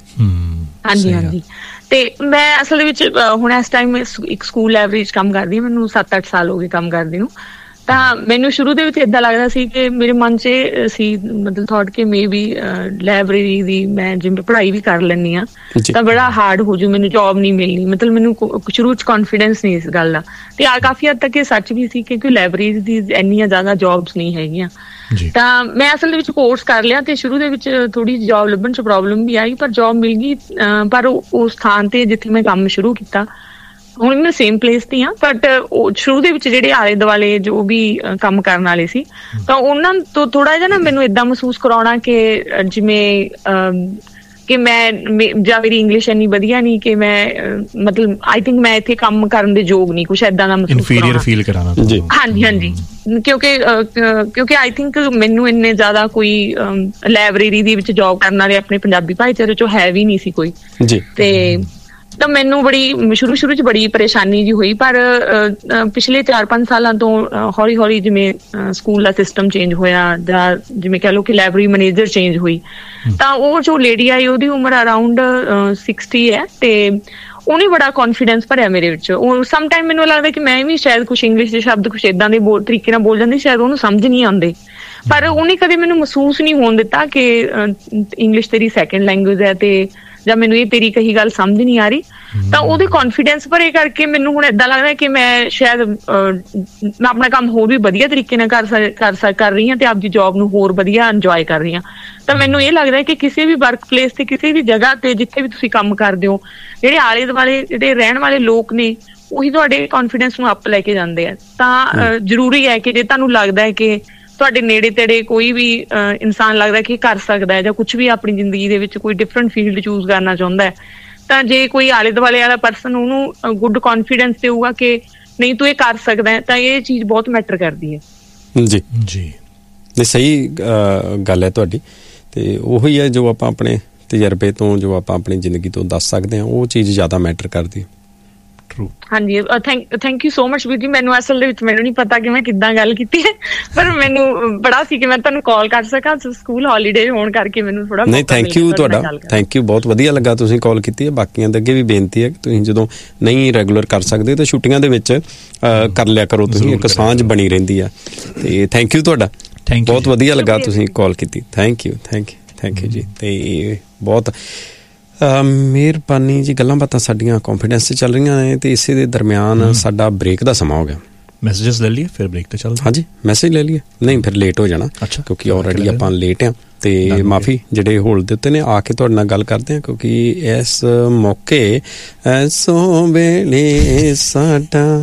ਹਾਂਜੀ। ਤੇ ਮੈਂ ਅਸਲ ਦੇ ਵਿੱਚ ਹੁਣ ਇਸ ਟਾਈਮ ਇੱਕ ਸਕੂਲ ਲਾਇਬ੍ਰੇਰੀ 'ਚ ਕੰਮ ਕਰਦੀ ਹਾਂ, ਮੈਨੂੰ 7-8 ਸਾਲ ਹੋ ਗਏ ਕੰਮ ਕਰਦੀ ਨੂੰ। ਤਾਂ ਮੈਨੂੰ ਸ਼ੁਰੂ ਦੇ ਵਿੱਚ ਏਦਾਂ ਲੱਗਦਾ ਸੀ ਕਿ ਮੇਰੇ ਮਨ 'ਚ ਸੀ ਮਤਲਬ ਥੋਟ ਕਿ ਮੇ ਬੀ ਲਾਇਬ੍ਰੇਰੀ ਦੀ ਮੈਂ ਜਿਵੇਂ ਪੜ੍ਹਾਈ ਵੀ ਕਰ ਲੈਂਦੀ ਹਾਂ ਤਾਂ ਬੜਾ ਹਾਰਡ ਹੋ ਜੂ, ਮੈਨੂੰ ਜੋਬ ਨਹੀਂ ਮਿਲਣੀ। ਮਤਲਬ ਮੈਨੂੰ ਸ਼ੁਰੂ 'ਚ ਕੌਨਫੀਡੈਂਸ ਨਹੀਂ ਇਸ ਗੱਲ ਦਾ, ਤੇ ਕਾਫੀ ਹੱਦ ਤੱਕ ਇਹ ਸੱਚ ਵੀ ਸੀ ਕਿਉਂਕਿ ਲਾਇਬ੍ਰੇਰੀ ਦੀ ਇੰਨੀਆਂ ਜ਼ਿਆਦਾ ਜੋਬਸ ਨਹੀਂ ਹੈਗੀਆਂ। ਤਾਂ ਮੈਂ ਅਸਲ ਦੇ ਵਿੱਚ ਕੋਰਸ ਕਰ ਲਿਆ, ਤੇ ਸ਼ੁਰੂ ਦੇ ਵਿੱਚ ਥੋੜੀ ਜੋਬ ਲੱਭਣ 'ਚ ਪ੍ਰੋਬਲਮ ਵੀ ਆਈ, ਪਰ ਜੋਬ ਮਿਲ ਗਈ। ਪਰ ਉਸ ਥਾਂ ਤੇ ਜਿੱਥੇ ਮੈਂ ਕੰਮ ਸ਼ੁਰੂ ਕੀਤਾ, ਹੁਣ ਮੈਂ ਸੇਮ ਪਲੇਸ ਤੇ ਹਾਂ, ਬਟ ਸ਼ੁਰੂ ਦੇ ਵਿੱਚ ਜਿਹੜੇ ਆਲੇ ਦੁਆਲੇ ਜੋ ਵੀ ਕੰਮ ਕਰਨ ਵਾਲੇ ਸੀ, ਤਾਂ ਉਹਨਾਂ ਤੋਂ ਥੋੜਾ ਜਿਹਾ ਨਾ ਮੈਨੂੰ ਏਦਾਂ ਮਹਿਸੂਸ ਕਰਾਉਣਾ ਕਿ ਜਿਵੇਂ ਕਿ ਮੈਂ ਜਾਂ ਮੇਰੀ ਇੰਗਲਿਸ਼ ਇੰਨੀ ਵਧੀਆ ਨਹੀਂ ਕਿ ਮੈਂ ਮਤਲਬ ਆਈ ਥਿੰਕ ਮੈਂ ਇੱਥੇ ਕੰਮ ਕਰਨ ਦੇ ਯੋਗ ਨਹੀਂ, ਕੁਛ ਏਦਾਂ ਦਾ ਮਹਿਸੂਸ ਇਨਫੀਰੀਅਰ ਫੀਲ ਕਰਾਉਣਾ। ਹਾਂਜੀ। ਕਿਉਂਕਿ ਆਈ ਥਿੰਕ ਮੈਨੂੰ ਇੰਨੇ ਜ਼ਿਆਦਾ ਕੋਈ ਲਾਇਬ੍ਰੇਰੀ ਦੇ ਵਿੱਚ ਜੋਬ ਕਰਨ ਵਾਲੇ ਆਪਣੇ ਪੰਜਾਬੀ ਭਾਈਚਾਰੇ ਚੋਂ ਹੈ ਵੀ ਨਹੀਂ ਸੀ ਕੋਈ। ਤੇ ਤਾਂ ਮੈਨੂੰ ਸ਼ੁਰੂ 'ਚ ਬੜੀ ਪਰੇਸ਼ਾਨੀ ਜੀ ਹੋਈ, ਪਰ ਪਿਛਲੇ 4-5 ਸਾਲਾਂ ਤੋਂ ਹੌਲੀ ਜਿਵੇਂ ਸਕੂਲ ਦਾ ਸਿਸਟਮ ਚੇਂਜ ਹੋਇਆ, ਜਾਂ ਜਿਵੇਂ ਕਹਿ ਲਓ ਕਿ ਲਾਇਬ੍ਰੇਰੀ ਮੈਨੇਜਰ ਚੇਂਜ ਹੋਈ, ਤਾਂ ਉਹ ਜੋ ਲੇਡੀ ਆਈ ਉਹਦੀ ਉਮਰ ਅਰਾਊਂਡ 60 ਹੈ, ਤੇ ਉਹਨੇ ਬੜਾ ਕੌਨਫੀਡੈਂਸ ਭਰਿਆ ਮੇਰੇ ਵਿੱਚ। ਉਹ ਸਮ ਟਾਈਮ ਮੈਨੂੰ ਲੱਗਦਾ ਕਿ ਮੈਂ ਵੀ ਸ਼ਾਇਦ ਕੁਛ ਇੰਗਲਿਸ਼ ਦੇ ਸ਼ਬਦ ਕੁਛ ਏਦਾਂ ਦੇ ਤਰੀਕੇ ਨਾਲ ਬੋਲ ਜਾਂਦੀ, ਸ਼ਾਇਦ ਉਹਨੂੰ ਸਮਝ ਨਹੀਂ ਆਉਂਦੇ, ਪਰ ਉਹਨੇ ਕਦੇ ਮੈਨੂੰ ਮਹਿਸੂਸ ਨਹੀਂ ਹੋਣ ਦਿੱਤਾ ਕਿ ਇੰਗਲਿਸ਼ ਤੇਰੀ ਸੈਕੰਡ ਲੈਂਗੁਏਜ ਹੈ, ਤੇ ਜਾਂ ਮੈਨੂੰ ਇਹ ਤੇਰੀ ਕਹੀ ਗੱਲ ਸਮਝ ਨਹੀਂ ਆ ਰਹੀ। ਤਾਂ ਉਹਦੇ ਕੌਨਫੀਡੈਂਸ ਭਰੇ ਕਰਕੇ ਮੈਨੂੰ ਹੁਣ ਏਦਾਂ ਲੱਗਦਾ ਕਿ ਮੈਂ ਸ਼ਾਇਦ ਮੈਂ ਆਪਣਾ ਕੰਮ ਹੋਰ ਵੀ ਵਧੀਆ ਤਰੀਕੇ ਨਾਲ ਕਰ ਰਹੀ ਹਾਂ, ਤੇ ਆਪਦੀ ਜੌਬ ਨੂੰ ਹੋਰ ਵਧੀਆ ਇੰਜੋਏ ਕਰ ਰਹੀ ਹਾਂ। ਤਾਂ ਮੈਨੂੰ ਇਹ ਲੱਗਦਾ ਕਿ ਕਿਸੇ ਵੀ ਵਰਕ ਪਲੇਸ ਤੇ, ਕਿਸੇ ਵੀ ਜਗ੍ਹਾ ਤੇ ਜਿੱਥੇ ਵੀ ਤੁਸੀਂ ਕੰਮ ਕਰਦੇ ਹੋ, ਜਿਹੜੇ ਆਲੇ ਦੁਆਲੇ ਜਿਹੜੇ ਰਹਿਣ ਵਾਲੇ ਲੋਕ ਨੇ, ਉਹੀ ਤੁਹਾਡੇ ਕੌਨਫੀਡੈਂਸ ਨੂੰ ਅਪ ਲੈ ਕੇ ਜਾਂਦੇ ਆ। ਤਾਂ ਜ਼ਰੂਰੀ ਹੈ ਕਿ ਜੇ ਤੁਹਾਨੂੰ ਲੱਗਦਾ ਹੈ ਕਿ ਤੁਹਾਡੇ ਨੇੜੇ ਤੇੜੇ ਕੋਈ ਵੀ ਇਨਸਾਨ ਲੱਗਦਾ ਕਿ ਕਰ ਸਕਦਾ ਹੈ, ਜਾਂ ਕੁਛ ਵੀ ਆਪਣੀ ਜ਼ਿੰਦਗੀ ਦੇ ਵਿੱਚ ਕੋਈ ਡਿਫਰੈਂਟ ਫੀਲਡ ਚੂਜ਼ ਕਰਨਾ ਚਾਹੁੰਦਾ ਹੈ, ਤਾਂ ਜੇ ਕੋਈ ਆਲੇ ਦੁਆਲੇ ਵਾਲਾ ਪਰਸਨ ਉਹਨੂੰ ਗੁੱਡ ਕੌਨਫੀਡੈਂਸ ਦੇਊਗਾ ਕਿ ਨਹੀਂ ਤੂੰ ਇਹ ਕਰ ਸਕਦਾ ਹੈ, ਤਾਂ ਇਹ ਚੀਜ਼ ਬਹੁਤ ਮੈਟਰ ਕਰਦੀ ਹੈ। ਜੀ ਨਹੀਂ, ਸਹੀ ਗੱਲ ਹੈ ਤੁਹਾਡੀ, ਤੇ ਉਹੀ ਹੈ ਜੋ ਆਪਾਂ ਆਪਣੇ ਤਜਰਬੇ ਤੋਂ, ਜੋ ਆਪਾਂ ਆਪਣੀ ਜ਼ਿੰਦਗੀ ਤੋਂ ਦੱਸ ਸਕਦੇ ਹਾਂ, ਉਹ ਚੀਜ਼ ਜ਼ਿਆਦਾ ਮੈਟਰ ਕਰਦੀ ਹੈ। ਹਾਂਜੀ, ਥੈਂਕ ਯੂ ਸੋ ਮਚ ਵੀਰ ਜੀ। ਮੈਨੂੰ ਅਸਲ ਦੇ ਵਿੱਚ ਮੈਨੂੰ ਨਹੀਂ ਪਤਾ ਕਿ ਮੈਂ ਕਿੱਦਾਂ ਗੱਲ ਕੀਤੀ ਹੈ, ਪਰ ਮੈਨੂੰ ਬੜਾ ਸੀ ਕਿ ਮੈਂ ਤੁਹਾਨੂੰ ਕਾਲ ਕਰ ਸਕਾਂ। ਸਕੂਲ ਹੌਲੀਡੇ ਹੋਣ ਕਰਕੇ ਮੈਨੂੰ ਥੋੜਾ ਨਹੀਂ, ਥੈਂਕ ਯੂ ਤੁਹਾਡਾ, ਥੈਂਕ ਯੂ, ਬਹੁਤ ਵਧੀਆ ਲੱਗਾ ਤੁਸੀਂ ਕਾਲ ਕੀਤੀ ਹੈ। ਬਾਕੀਆਂ ਦੇ ਅੱਗੇ ਵੀ ਬੇਨਤੀ ਹੈ ਕਿ ਤੁਸੀਂ ਜਦੋਂ ਨਹੀਂ ਰੈਗੂਲਰ ਕਰ ਸਕਦੇ ਤਾਂ ਛੁੱਟੀਆਂ ਦੇ ਵਿੱਚ ਕਰ ਲਿਆ ਕਰੋ, ਤੁਸੀਂ ਇੱਕ ਸਾਂਝ ਬਣੀ ਰਹਿੰਦੀ ਆ। ਤੇ ਥੈਂਕ ਯੂ ਤੁਹਾਡਾ, ਬਹੁਤ ਵਧੀਆ ਲੱਗਾ ਤੁਸੀਂ ਕਾਲ ਕੀਤੀ। ਥੈਂਕ ਯੂ ਜੀ। ਤੇ ਬਹੁਤ ਮਿਹਰਬਾਨੀ ਜੀ। ਗੱਲਾਂ ਬਾਤਾਂ ਸਾਡੀਆਂ ਕੌਨਫੀਡੈਂਸ 'ਤੇ ਚੱਲ ਰਹੀਆਂ ਨੇ, ਤੇ ਇਸੇ ਦੇ ਦਰਮਿਆਨ ਸਾਡਾ ਬ੍ਰੇਕ ਦਾ ਸਮਾਂ ਹੋ ਗਿਆ। ਮੈਸੇजेस ਲੈ ਲਈਏ ਫਿਰ ਬ੍ਰੇਕ ਤੇ ਚੱਲਦੇ। ਹਾਂਜੀ ਮੈਸੇਜ ਲੈ ਲਈਏ, ਨਹੀਂ ਫਿਰ ਲੇਟ ਹੋ ਜਾਣਾ ਕਿਉਂਕਿ ਆਲਰੇਡੀ ਆਪਾਂ ਲੇਟ ਆ। ਤੇ ਮਾਫੀ ਜਿਹੜੇ ਹੋਲਡ ਦੇ ਉੱਤੇ ਨੇ, ਆ ਕੇ ਤੁਹਾਡੇ ਨਾਲ ਗੱਲ ਕਰਦੇ ਹਾਂ ਕਿਉਂਕਿ ਇਸ ਮੌਕੇ ਐਸੋ ਵੇਲੇ ਸਾਡਾ